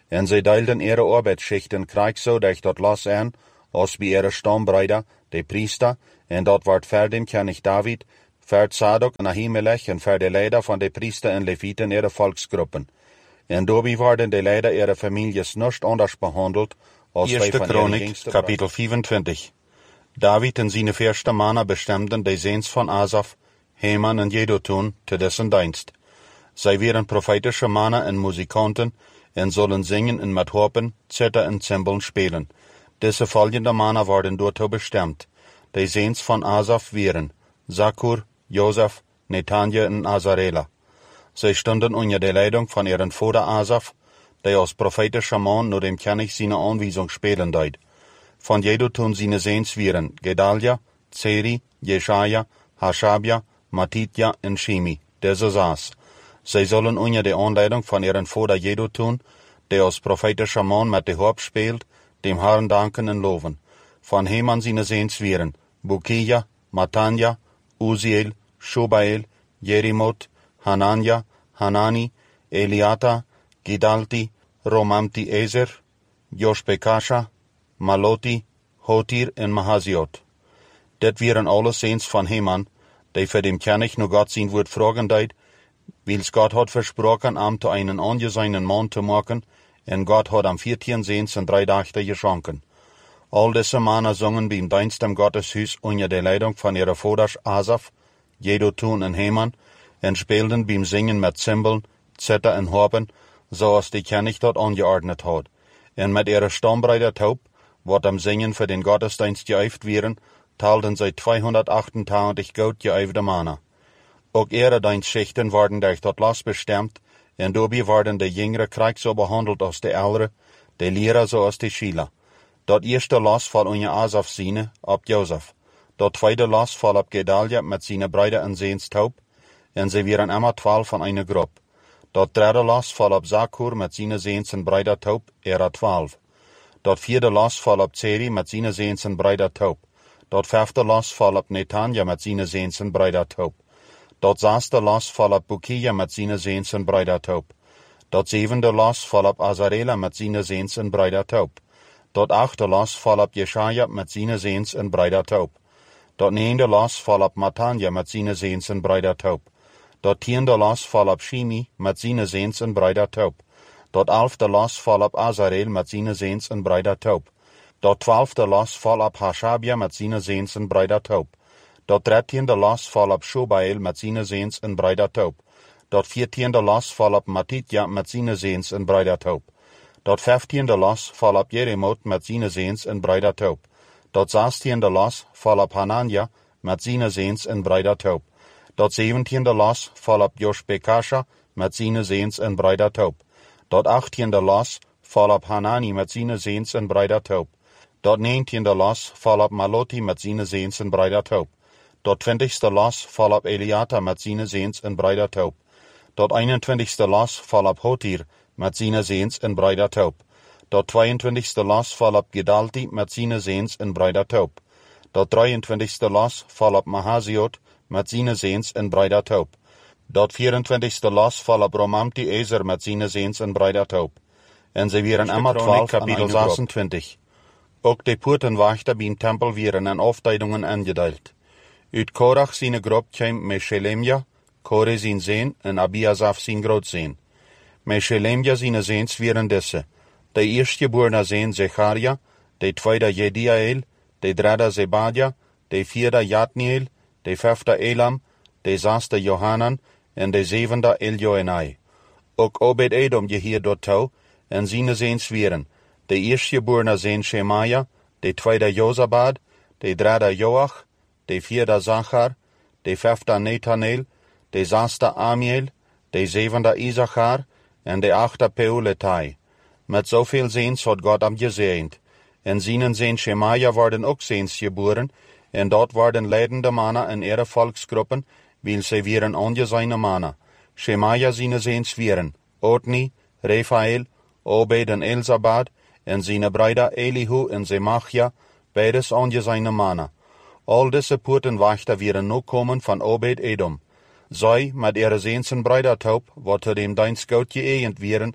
En zij deilden ihre arbeidsschichten krijg zo dat dat los aan, als bij ihre stambrüder, de priester, en dat wordt verdim König David, vert Sadok en Ahimelech en ver de leider van de priester en levieten ihre volksgruppen. En daarbij worden de leider ihre families niet anders behandeld, als wij Eerste van Chronik, kapitel vierentwintig. David en zijn eerste mannen bestemden de zeens van Asaf, Heman en Jeduthun te dessen dienst. Zij waren profetische mannen en muzikanten en zullen zingen en met harpen, zither en cymbalen spelen. Deze volgende mannen worden daartoe bestemd. De zeens van Asaf waren Zakur, Josef, Netanja en Azarela. Zij stonden onder de leiding van ihren vader Asaf, die als profetische man naar dem König zijn aanwijzing spelen deed. Van Jeduthun zijn zeens waren Gedalia, Zeri, Jeschaja, Hashabia, Matitja en Shimi, deze zes. Zij zullen onder de aanleiding van ihren vader Jeduthun, die als profetische man met de harp speelt, dem Herrn danken en loven. Van Heman zijn zeens waren Bukia, Matanja, Uziel, Shobael, Jerimot, Hanania, Hanani, Eliata, Gidalti, Romamti Ezer, Joshbekasha, Maloti, Hotir en Mahaziot. Dit waren alle zeens van Heman, die voor dem König nur Gott sein Wort fragen deed, wils Gott hat versprochen, am zu einen angesehenen Mann zu machen, en Gott hat am vierzehn zeens en drei Dachte geschonken. All diese Männer zongen beim Dienst am Gotteshuis unter der Leitung von ihrer Vaters Asaf, Jeduthun en Heman, en spielten beim Singen mit Cymbalen, Zither en Harpen, zoals de König dort angeordnet hat. En mit ihrer Stammbrüder Taub, wat am Singen für den Gottesdienst geübt wären, teilten sie zweihundertachtundneunzig gut geübte Männer. Auch ihre Dienstschichten worden durch das Los bestimmt, en dabei worden die jüngere Krieg so behandelt als die ältere, die Lehrer so als die Schüler. Dat eerste Los val onder Asaf ziene, op Josef. Dat tweede Los val op Gedalia met zijn Brüder en zeens Taub, en ze waren immer twaalf van eine groep. Dat derde Los val op Zakur met zijn zeens en Brüder Taub, er twaalf. Dat vierde Los val op Zeri met zijn zeens en Brüder Taub. Dat vijfde Los val op Netanja met zijn zeens en Brüder Taub. Dat zesde Los val op Bukia met zijn zeens en Brüder Taub. Dat zevende Los val op Azarela met zijn zeens en Brüder Taub. Dat achte Los val op Jeschaja met zijn zeens en Brüder Taub. Dat negende Los val op Matanja met zijn zeens en Brüder Taub. Dat tiende Los val op Shimi met zijn zeens en Brüder Taub. Dat elfde Los val op Azarel met zijn zeens en Brüder Taub. Dat twaalfde Los val op Hashabia met zijn zeens en Brüder Taub. Dat dertiende Los val op Shobael met zijn zeens en Brüder Taub. Dat veertiende Los val op Matitja met zijn zeens en Brüder Taub. Dat vijftiende Los val op Jeremot met zijn zeens en Brüder Taub. Dat zestiende Los val op Hanania met zijn zeens en Brüder Taub. Dat zeventiende Los val op Joshbekasha met zijn zeens en Brüder Taub. Dat achttiende Los val op Hanani met zijn zeens en Brüder Taub. Dat negentiende Los val op Maloti met zijn zeens en Brüder Taub. Dat twintigste Los val op Eliata met zijn zeens en Brüder Taub. Dat eenentwintigste Los val op Hotir met zijn zeens en Brüder Taub. Dat tweeëntwintigste Los val op Gedalti met zijn zeens en Brüder Taub. Dat drieëntwintigste Los val op Mahaziot met zijn zeens en Brüder Taub. Dat vierentwintigste Los val op Romamti Ezer met zijn zeens en Brüder Taub. En ze waren immer twaalf kapitel zesentwintig. Ook de poortenwachter beim Tempel waren in afdeelingen aangedeeld. Uit Korach zijn groep kwam Meshelemja, Kore zijn zeen en Abiasaf zijn grootzeen. Meshelemja zijn zeens waren deze. De eerstgeborene zeen Zecharia, de tweede Jediael, de derde Zebadia, de vierde Jatniel, de vijfde Elam, de zesde Johanan en de zevende Eljoenai. Ook Obed-Edom je hier dort toe, en zijn zeens waren. De eerstgeborene zeen Shemaja, de tweede Jozabad, de derde Joach, de vierde Zachar, de vijfde Netanel, de zesde Amiel, de zevende Isachar en de achte Peuletai. Met zoveel zeens had God hem gezegend. En zijn zeen Shemaja worden ook zeens geboren, en dort worden leidende mannen in ihre volksgruppen, weil sie waren angesehene mannen. Shemaja zijn zeens waren Otni, Refael, Obed en Elzabad, en zijn Brüder Elihu en Semachia, beides angesehene mannen. Al diese poortenwachter waren nu komen van Obed-Edom. Zij, met ihre zeens en Brüder Taub, wat er dem Dienst goed geëgend waren,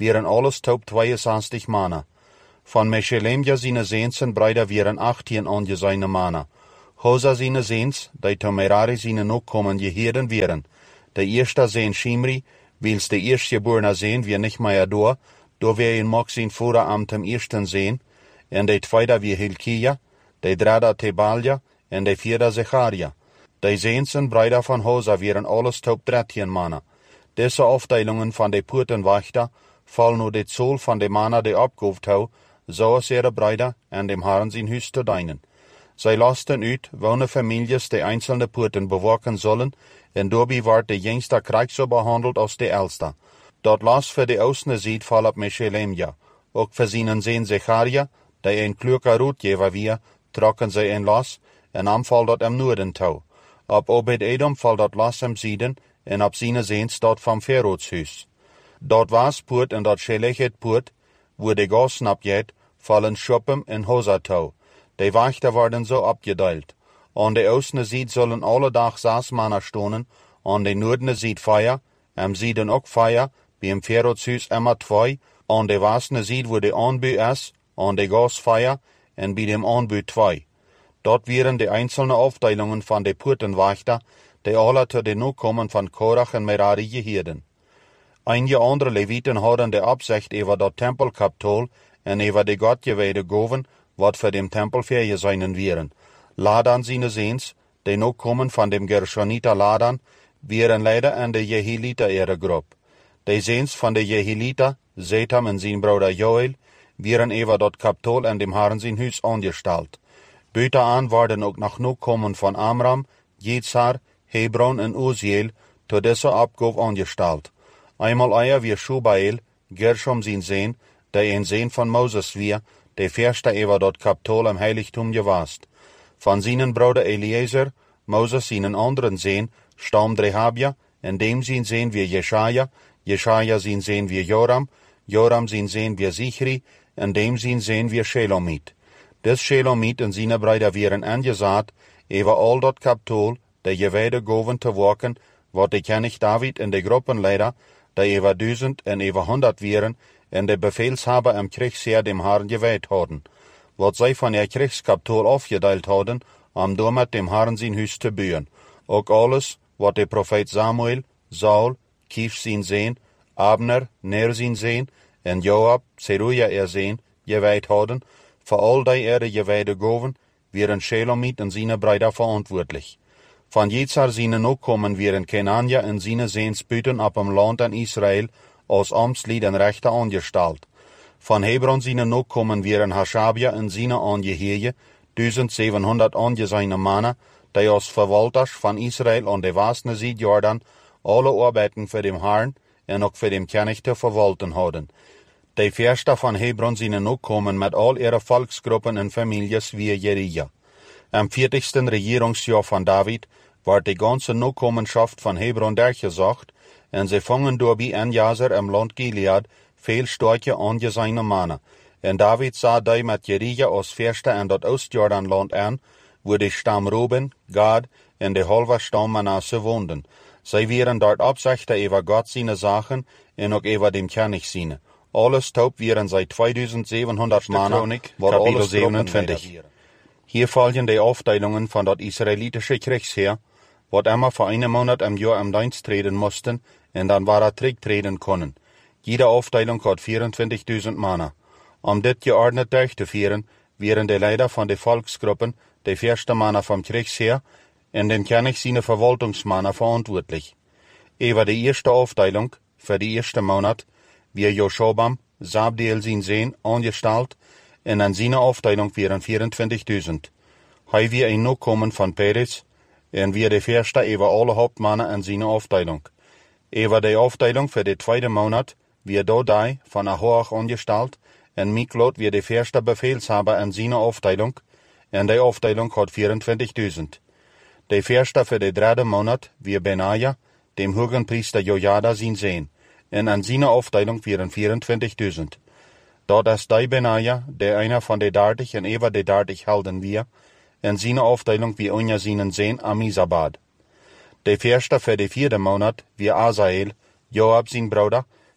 wären alles taub tweeënzestig Mana. Van Meshelemja seine Seens Brüder wären achttien ongeseine Mana. Hosa seine Seens, die to Merari seine Nachkommen Jehiden wären. Der erste Seen Shimri, wils der erstgeborene Seen wir nicht mehr da, do wir ihn mag sein Voramt am ersten Seen, en der zweite wie Hilkia, der dritte Tebalja, en der vierte Zecharia. Die Seens Brüder von Hosa wären alles taub dreizehn Mana. Diese Aufteilungen von de Portenwachter fallen nur de Zoll von de Mana de abgehoft hau, so als ihre Brüder en dem Herrn sein Hus zu dienen. Zij lasten uit welke families de einzelne Porten bewaken sollen, en daarbij wordt de jongste krijg zo behandeld als de oudste. Dat las voor de oudste ziet val op Meshelemja. Ook voor zijn zeen Zecharia, die een kloeke roodgever wie, trokken zij een las, en am val dat am noorden toe. Op Obed-Edom val dat las am zieden, en op zijn zeen staat van Verroodshuis. Dat was poort en dat Shelechet poort, wo de gassen abjet, vallen Schuppen en Hosa toe. De Wachter worden so abgedeelt. An de oostene ziet zullen alle dag zes mannen stonen, an de noordene ziet vijf, am zieden ook vijf, bij hem Verroodshuis immer twee, an de westene ziet wo de aanbu is, an de gas vijf, en bij dem aanbu twee. Dat wären de einzelne Aufteilungen van de Portenwachter, die alle te de Nachkommen van Korach en Merari gehierden. Einige andere Leviten hadden de Absicht over dat Tempelkapitol en over de Gottgeweide Goven, wat voor dem Tempel vergeseinen wären. Ladan seine Seens, die Nachkommen van dem Gershoniter Ladan, wären leider an de Jehiliter ihre Gruppe. De Seens van de Jehiliter, Zetam en zijn Bruder Joel, wären over dat Kapitol en dem Herrn sein Hus angestalt. Buiten aan worden ook nog Nachkommen van Amram, Jetzar, Hebron en Uziel tot deze opgave angestalt. Einmal eier wie Shubael, Gershom zijn Seen, die een Seen van Moses wie, de verste over dat Kapitol im Heiligtum gewast. Van zijn Bruder Eliezer, Moses zijn anderen Seen, stammt Rehabia, en dem zijn Seen wie Jeschaja, Jeschaja zijn Seen wie Joram, Joram zijn Seen wie Zichri, en dem zijn Seen wie Shelomit. Des Shelomit en zijn Brüder wären angesaat, over al dat Kapitol, de gewijde goven te waken, wat de König David en de Gruppenleider, die over duizend en over honderd wären, en de Befehlshaber am Kriegsheer dem Herrn geweiht hadden, wat zij van ihr Kriegskapitol aufgeteilt hadden, am damit dem Herrn sein Hus te bouwen. Ook alles, wat de Prophet Samuel, Saul, Kish zijn Seen, Abner, Ner zijn Seen, en Joab, Zeruja er Seen, geweiht hadden, voor al die ihre geweide goven, wären Shelomit en zijn Brüder verantwoordelijk. Van Jetzar seine Nachkommen wären Kenania en seine Seens buiten op hem land aan Israël, als Amtslied en Rechte angestalt. Van Hebron seine Nachkommen wären Hashabia en seine Angeheerje, zevenhonderd angeseine Männer, die als Verwalters van Israël an de westene Zijd Jordan alle Arbeiten für dem Herrn en ook für dem König te verwalten hadden. De verste van Hebron seine Nachkommen met al ihre Volksgruppen en families wie Jerija. Am vierzigsten Regierungsjahr von David ward die ganze Nachkommenschaft von Hebron durchgesagt, en sie fangen dabei an Jazer im Land Gilead veel starke angeseine Männer. En David sah die mit Jerija als Verste in dat Oostjordanland an, wo die Stamm Ruben, Gad en de halve Stamm Manasse woonden. Zij wären dort Absichter über Gott seine Sachen en ook über dem König seine. Alles taub wären zij zweitausendzevenhonderd Männer, war alles zevenentwintig. Hier folgen die Aufteilungen von dat israelitische Kriegsheer, wat immer für einen Monat im Jahr im Dienst treten mussten, en dann war er zurücktreten können. Jede Aufteilung hat vierundzwanzigtausend Männer. Um dit geordnet durchzuführen, wären die Leiter von den Volksgruppen, die erste Männer vom Kriegsheer, en den König seine Verwaltungsmänner verantwortlich. Über die erste Aufteilung, für die erste Monat, wie Joshobam, Sabdiel sein Seen, angestalt, en an seine Aufteilung wären vierundzwanzigtausend. Hei wie ein Nachkommen von Peres, en wir der Verste über alle Hauptmänner an seine Aufteilung. Über die Aufteilung für den zweiten Monat, wir Dodai von Ahoach angestalt, en Miklot wir der Verste Befehlshaber an seine Aufteilung, en die Aufteilung hat vierundzwanzigtausend. Der Verste für den dritten Monat, wir Benaja, dem Hohenpriester Jojada sein Sehen, en an seine Aufteilung wären vierundzwanzigtausend. Dort ist die Benaja, der einer von den dertig en über die dertig Helden wir, en seine Aufteilung wie unter seinen Sehen Amisabad. Der Verste für den vierten Monat, wie Asael, Joab sein Bruder,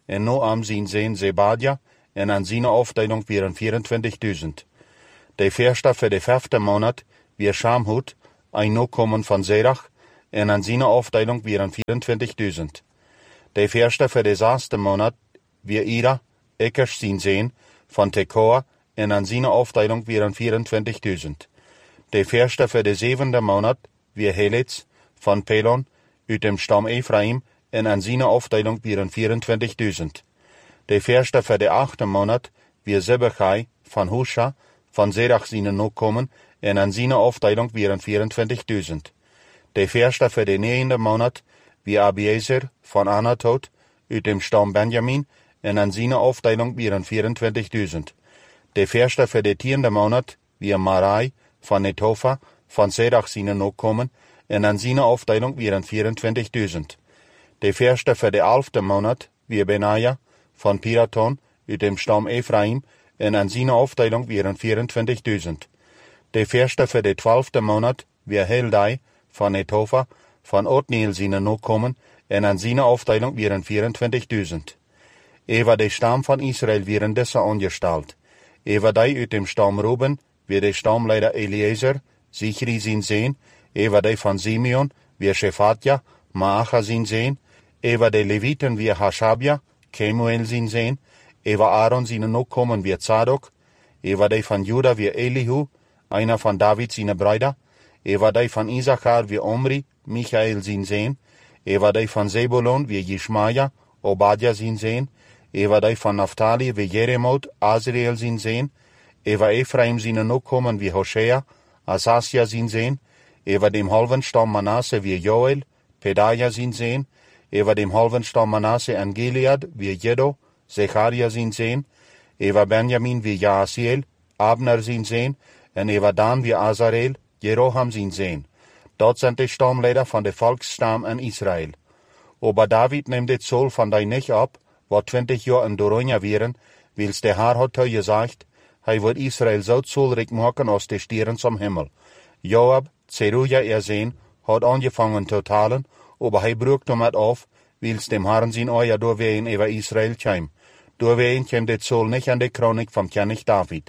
en Noam zijn zeen Zebadia, en aan zijn afdeling waren vierentwintigduizend. De verste voor de vijfde maand weer Shamhut, een nakomen van Zerach, en aan zijn afdeling waren vierentwintigduizend. De verste voor de zesde maand weer Ira, Ekkers zijn zeen, van Tekoa, en aan zijn afdeling waren vierentwintigduizend. De verste voor de zevende maand weer Helitz, van Pelon, uit dem stam Ephraim, en aan zijn afdeling waren vierentwintigduizend. De verste voor de achte maand weer Zebachai, van Husha, van Zerach zijn nakomen, en aan zijn afdeling waren vierentwintigduizend. De verste voor de negende maand weer Abiezer, van Anatot, uit dem stam Benjamin, en aan zijn afdeling waren vierentwintigduizend. De verste voor de tiende maand weer Marai, van Netofa, van Zerach zijn nakomen, en aan zijn afdeling waren vierentwintigduizend. De verste voor de elfde maand weer Benaja, van Piraton, uit dem stam Ephraim, en aan zijn afdeling waren vierentwintigduizend. De verste voor de twaalfde maand weer Heldai, van Netofa, van Otniel zijn nakomen, en aan zijn afdeling waren vierentwintigduizend. Ewa de stam van Israël waren deze ongesteld. Ewa die uit dem stam Ruben, weer de stamleider Eliezer, Zichri zijn zeen, ewa die van Simeon, weer Shefatja, Maacha zijn zeen, ewa de Leviten weer Hashabja, Kemuel zijn zeen, ewa Aaron zijn nakomen weer Zadok, ewa die van Juda weer Elihu, einer van David zijn bruider, ewa die van Issachar weer Omri, Michael zijn zeen, ewa die van Zebulon weer Jishmaja, Obadja zijn zeen, ewa die van Naphtali weer Jeremot, Azriel zijn zeen, ewa Ephraim zijn nakomen weer Hosea, Asasja zijn zeen, ewa dem halven stam Manasse weer Joel, Pedaja zijn zeen, ewa dem halven stam Manasse en Gilead weer Jedo, Zecharia zijn zeen, ewa Benjamin weer Jaasiel, Abner zijn zeen, en ewa Dan weer Azarel, Jeroham zijn zeen. Dat zijn de stamleider van de volksstam in Israël. Ober David neemt dit zool van die niet op, wat twintig jaar in Doronja waren, wils de Haar had gezegd, hij wordt Israël zo zoolrijk maken als de sterren zum Himmel. Joab, Zeruja er zijn, had angefangen te talen, aber hij broekte hem het af, wils dem Herrn zijn oja doorween over Israël kwam. Doorween kwam dit zool niet aan de kronik van König David.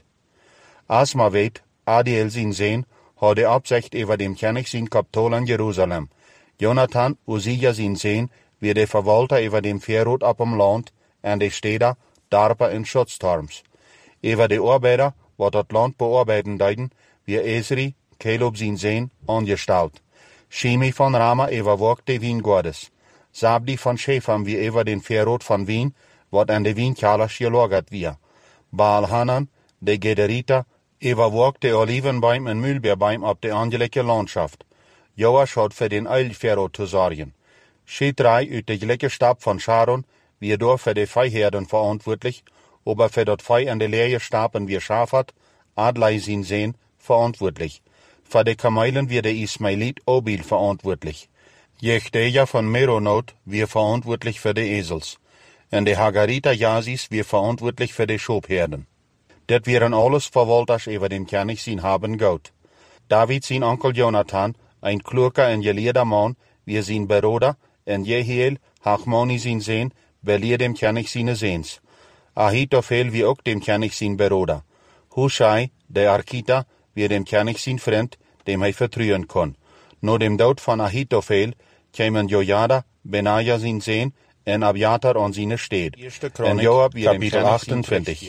Als maar weet, Adiel zijn zijn, had de opzicht over dem König zijn Kapitol in Jeruzalem. Jonathan, Uzia zijn zijn, weer de verwalter over dem Verrot op hem land, en de steder, Darpa en Schutztorms. Over de arbeider, wat dat land bearbeiten deiden, weer Esri, Caleb zijn zijn, ongesteld. Shimi van Rama overwogt de wijngoordes. Zabdi van Shefam wie over den Verrot van Wien, wat aan de wijnkelers gelagert weer. Baal Hanan, de Gederita, overwogt de olivenboom en mulberboom op de angelijke landschaft. Joas had voor den Eilverrot te zorgen. Shitrai uit de gelijke stab van Sharon, wie door voor de vijherden verantwoordelijk, aber für dat Fei an de leer stapen wie Schafat, Adlai zijn zijn, verantwoordelijk. Für de Kamelen wie de Ismailit Obil verantwoordelijk. Jechteja von Meronot wie verantwoordelijk für de Esels. En de Hagarita Yazis wie verantwoordelijk für de Schobherden. Dat waren alles verwalters over dem König zijn haben goud. David zijn onkel Jonathan, ein kluger en geleerder man, wie zijn Beroder, en Jehiel, Hachmoni zijn zijn, beleer dem König zijn zeens. Ahitophel wie ook dem König zijn Beroder. Hushai, de Arkita, wie dem König zijn vriend, dem hij vertrouwen kon. No dem dood van Ahitophel, kwamen Jojada, Benaja zijn zeen, en Abiatar aan zijn steed. En Joab wie kapitel achtentwintig.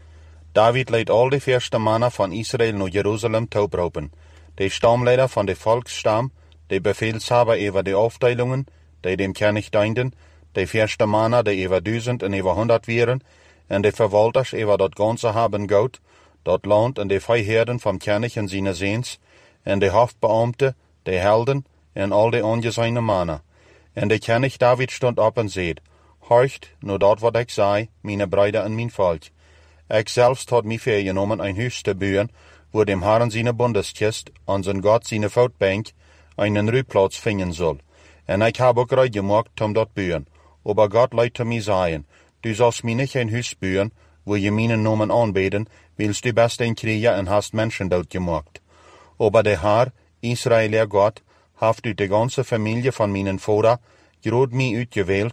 David leidt al de eerste mannen van Israël naar Jeruzalem toepropen. De stamleider van de volksstam, de befehlshaber over de afdelingen, die dem König dienden, de eerste mannen die over duizend en over honderd waren, en de verwalters over dat ganze haben goud, dat land en de vijherden van König en zijn zeens, en de hoofdbeambte, de helden, en al de ongezijne mannen. En de König David stond op en zei, horcht, nu dat wat ik zei, mijn bruider en mijn volk. Ik zelfs had mij vergenomen een huis te bouwen, wo dem Herrn zijn bundeskist, aan zijn God zijn voetbank, einen ruhplaats vinden soll. En ik heb ook reid gemaakt om dat bouwen. Aber God leidt te mij zeggen, du sollst mij niet een huis bouwen, wo je mijn namen aanbeden, wils du best een krieger en hast Menschen dood gemaakt. Aber der Herr, Israël Gott, heeft uit de ganze familie van mijn vader, groot mij uitgewählt,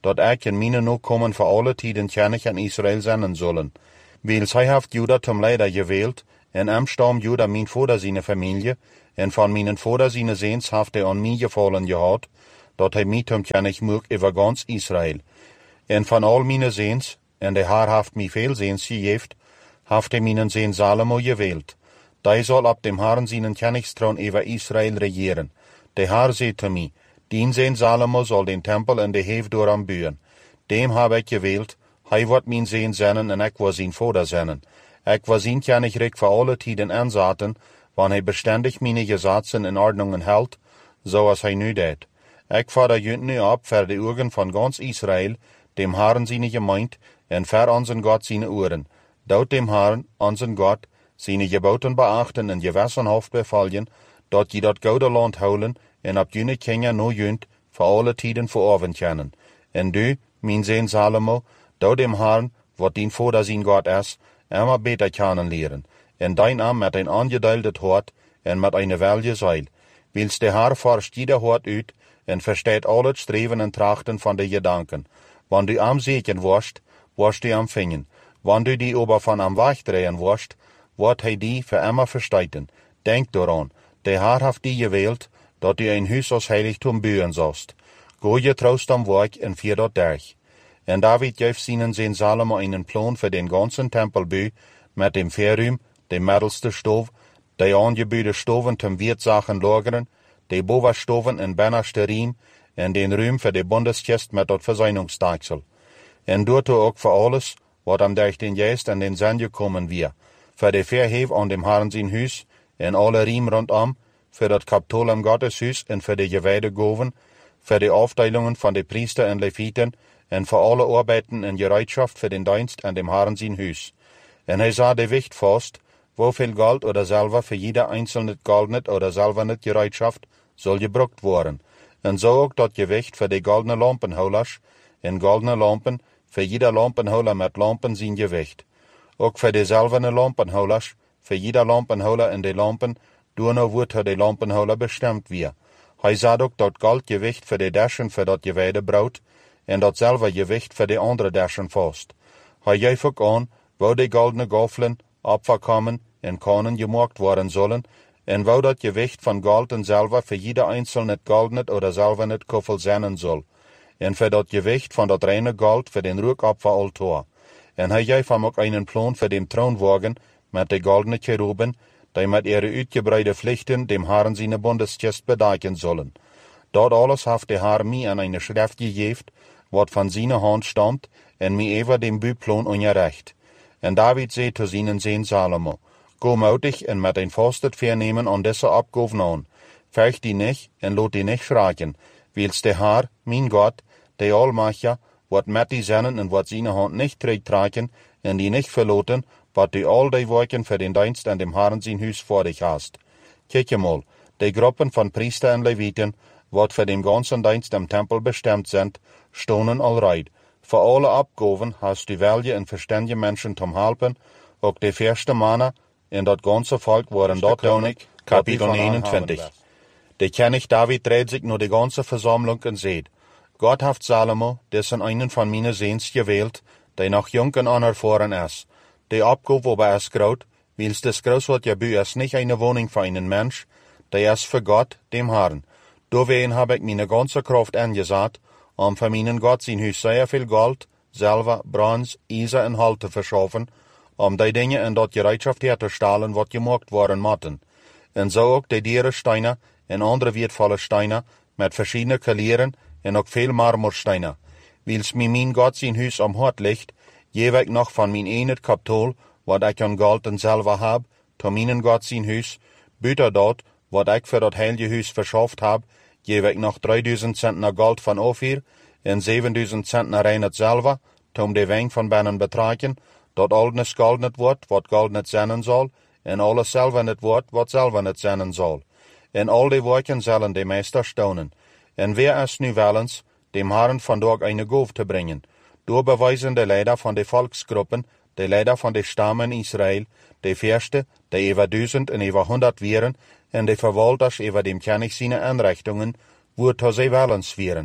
dat ik en mine Nachkommen voor alle tiden König an Israel zenden zullen. Weil zij haft Juda zum Leider gewählt, en am Stamm Juda mijn Vater seine Familie, en van mijn Vater seine Seens haft hij an mij gefallen gehad, dat hij mij zum König mocht over ganz Israel. En van al mijn Seens, en de Haar haft mij veel Seens gegeven, haft hij mijn Seen Salomo gewählt. Die soll ab dem Herrn seinen Königsthron über Israel regieren. Der Herr sagt zu mir, dien Seen Salomo soll den Tempel in de Hefdoram bühen. Dem habe ich gewählt, hij wird mein Seen sennen en ik was sein Vater sennen. Ik was sein Königreich für alle Tiden ansaten, wann hij beständig meine Gesetze in Ordnungen hält, so als hij nu deed. Ik fordere junt nu ab für die Augen von ganz Israel, dem Herrn seine Gemeinde, en für unseren Gott seine Ohren. Dort dem Herrn, unseren Gott, seine Geboten beachten en gewissenhaft befolgen, dat je dat gouden land houden en op jene Kinder no junt voor alle tiden veroven können. En du, mijn Seen Salomo, dort dem Herrn, wat dien Vater zijn Gott is, immer beter kennenlernen, en dein Arm met een aangedeeldet hart en met een welje zeil. Wils de Herr forscht jeder hart uit en versteht al het streven en trachten van de gedanken. Wann du am Segen warst, warst du am Fingen. Wann du die aber von am Wegdrehen warst, wird hij die für immer versteiten. Denk daran, der Herr hat die gewählt, dat du ein Huis als Heiligtum bühen sollst. Go je troust am Werk en vier dat derg. En David geeft seinen Seen Salomo einen Plan für den ganzen Tempelbau, mit dem Verruim, dem mittelste Stof, die angebaute Stoven zum Wirtsachen lagern, die Bovenstoven en bennerste Riem, en den Ruim für die Bundeskist mit dat Verseinungsdeichsel. En doet ook voor alles, wat am durch den Geist en den Sinn gekommen wir, für die Verhef an dem Herrn sein Huis, en alle Riem rundum, für das Kapitol am Gotteshuis en für die Geweidegoven, für die Aufteilungen von den Priester en Leviten, en für alle Arbeiten en Gereitschaft für den Dienst an dem Herrn sein Huis. En hij sah de Wicht vast, woveel Gold oder Silber für jeder einzelne goldnet oder silbernet Gereitschaft soll gebruikt worden. En so ook dat Gewicht für die goldene Lampenhouders, en goldene Lampen, für jeder Lampenhouder mit Lampen zijn Gewicht. Ook für die silberne Lampenhouders, für jeder Lampenhouder in die Lampen, doorno wordt er die Lampenhouder bestemd wie. Hij sah ook dat Goldgewicht für die Daschen für dat Geweide brood, en dat Silbergewicht für die andere Daschen vast. Hij geeft ook aan, wo die goldene Gaffeln abverkommen en kanen gemaakt worden zullen, en wo dat Gewicht von Gold en Silber für jeder einzelne goldnet oder silbernet Kuffel sein soll, en für dat Gewicht von dat reine Gold für den Rückopferaltar. En hij geeft hem ook einen Plan für den Thronwagen mit de goldene Cheruben, die mit ihre uitgebreide Pflichten dem Herrn seine Bundeskist bedecken sollen. Dort alles haft der Herr mir an eine Schrift gegeben, wat von seiner Hand stammt, en mir über dem Büplan ungerecht. En David zei zu seinen Seen Salomo, go mutig en met een vastet vernemen an deze Abgaven an. Fürcht die nicht en lot die nicht schreien, wils der Herr, mein Gott, der Allmacher, wat met die Sennen en wat seine Hand nicht trägt, en die nicht verloten, wat du all die Werken für den Dienst an dem Herrn sein Huis vor dich hast. Kijk mal, die Gruppen von Priester en Leviten, wat für den ganzen Dienst am Tempel bestimmt sind, stonen allreit. Für alle Abgaven hast du welche en verständige Menschen zum Helpen, ook de verste Männer in dat ganze Volk waren dort König, Kapitel eenentwintig. Der König David dreht sich nur die ganze Versammlung und sagt, Gott hat Salomo, dessen einen von meinen Sehens gewählt, der noch jung und unerfahren ist. Die Abgabe aber ist groß, wils das Großwort Jabü ist nicht eine Wohnung für einen Mensch, der ist für Gott, dem Herrn. Deswegen habe ich meine ganze Kraft angesagt, um für meinen Gott sein Haus sehr viel Gold, Silber, Bronze, Eisen und Holz zu verschaffen, um die Dinge in dort Gereitschaft herzustellen, was gemacht worden mochten. Und so auch die Dieren Steine und andere wertvolle Steine mit verschiedenen Kalieren und auch viel Marmorsteine. Wils mir mein Gott sein Haus am Hort liegt, gebe ich noch von mein enet Kapitol, wat ich an Gold und Silber hab, zu meinen Gott sein Haus, büter dort, wat ich für dat heilige Haus verschafft hab, gebe ich noch dreitausend Zentner Gold von Ophir und siebentausend Zentner reines Silber, um die Wein von Bennen betragen, dat alles Gold nicht wird, wat Gold nicht sein soll, und alles Silber nicht wird, wat Silber nicht sein soll. En all die Werken sollen die Meister staunen. En wer ist nu willens, dem Herrn von dort eine Gabe zu bringen? Door beweisen die Leider von den Volksgruppen, die Leider von den Stammen Israel, die Fürste, die über tausend und über hundert wären, und die Verwalters über dem König seine Anrichtungen, wo sie willens wären.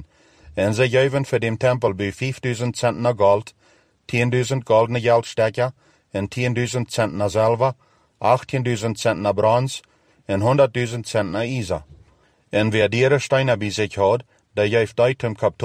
En ze geven voor dem tempel bij vijfduizend centner gold, tienduizend goldene geldstekker, en tienduizend centner zilver, achttienduizend centner brons, en honderdduizend centner ijzer. En wer diere steiner bij zich had, der geeft uit hem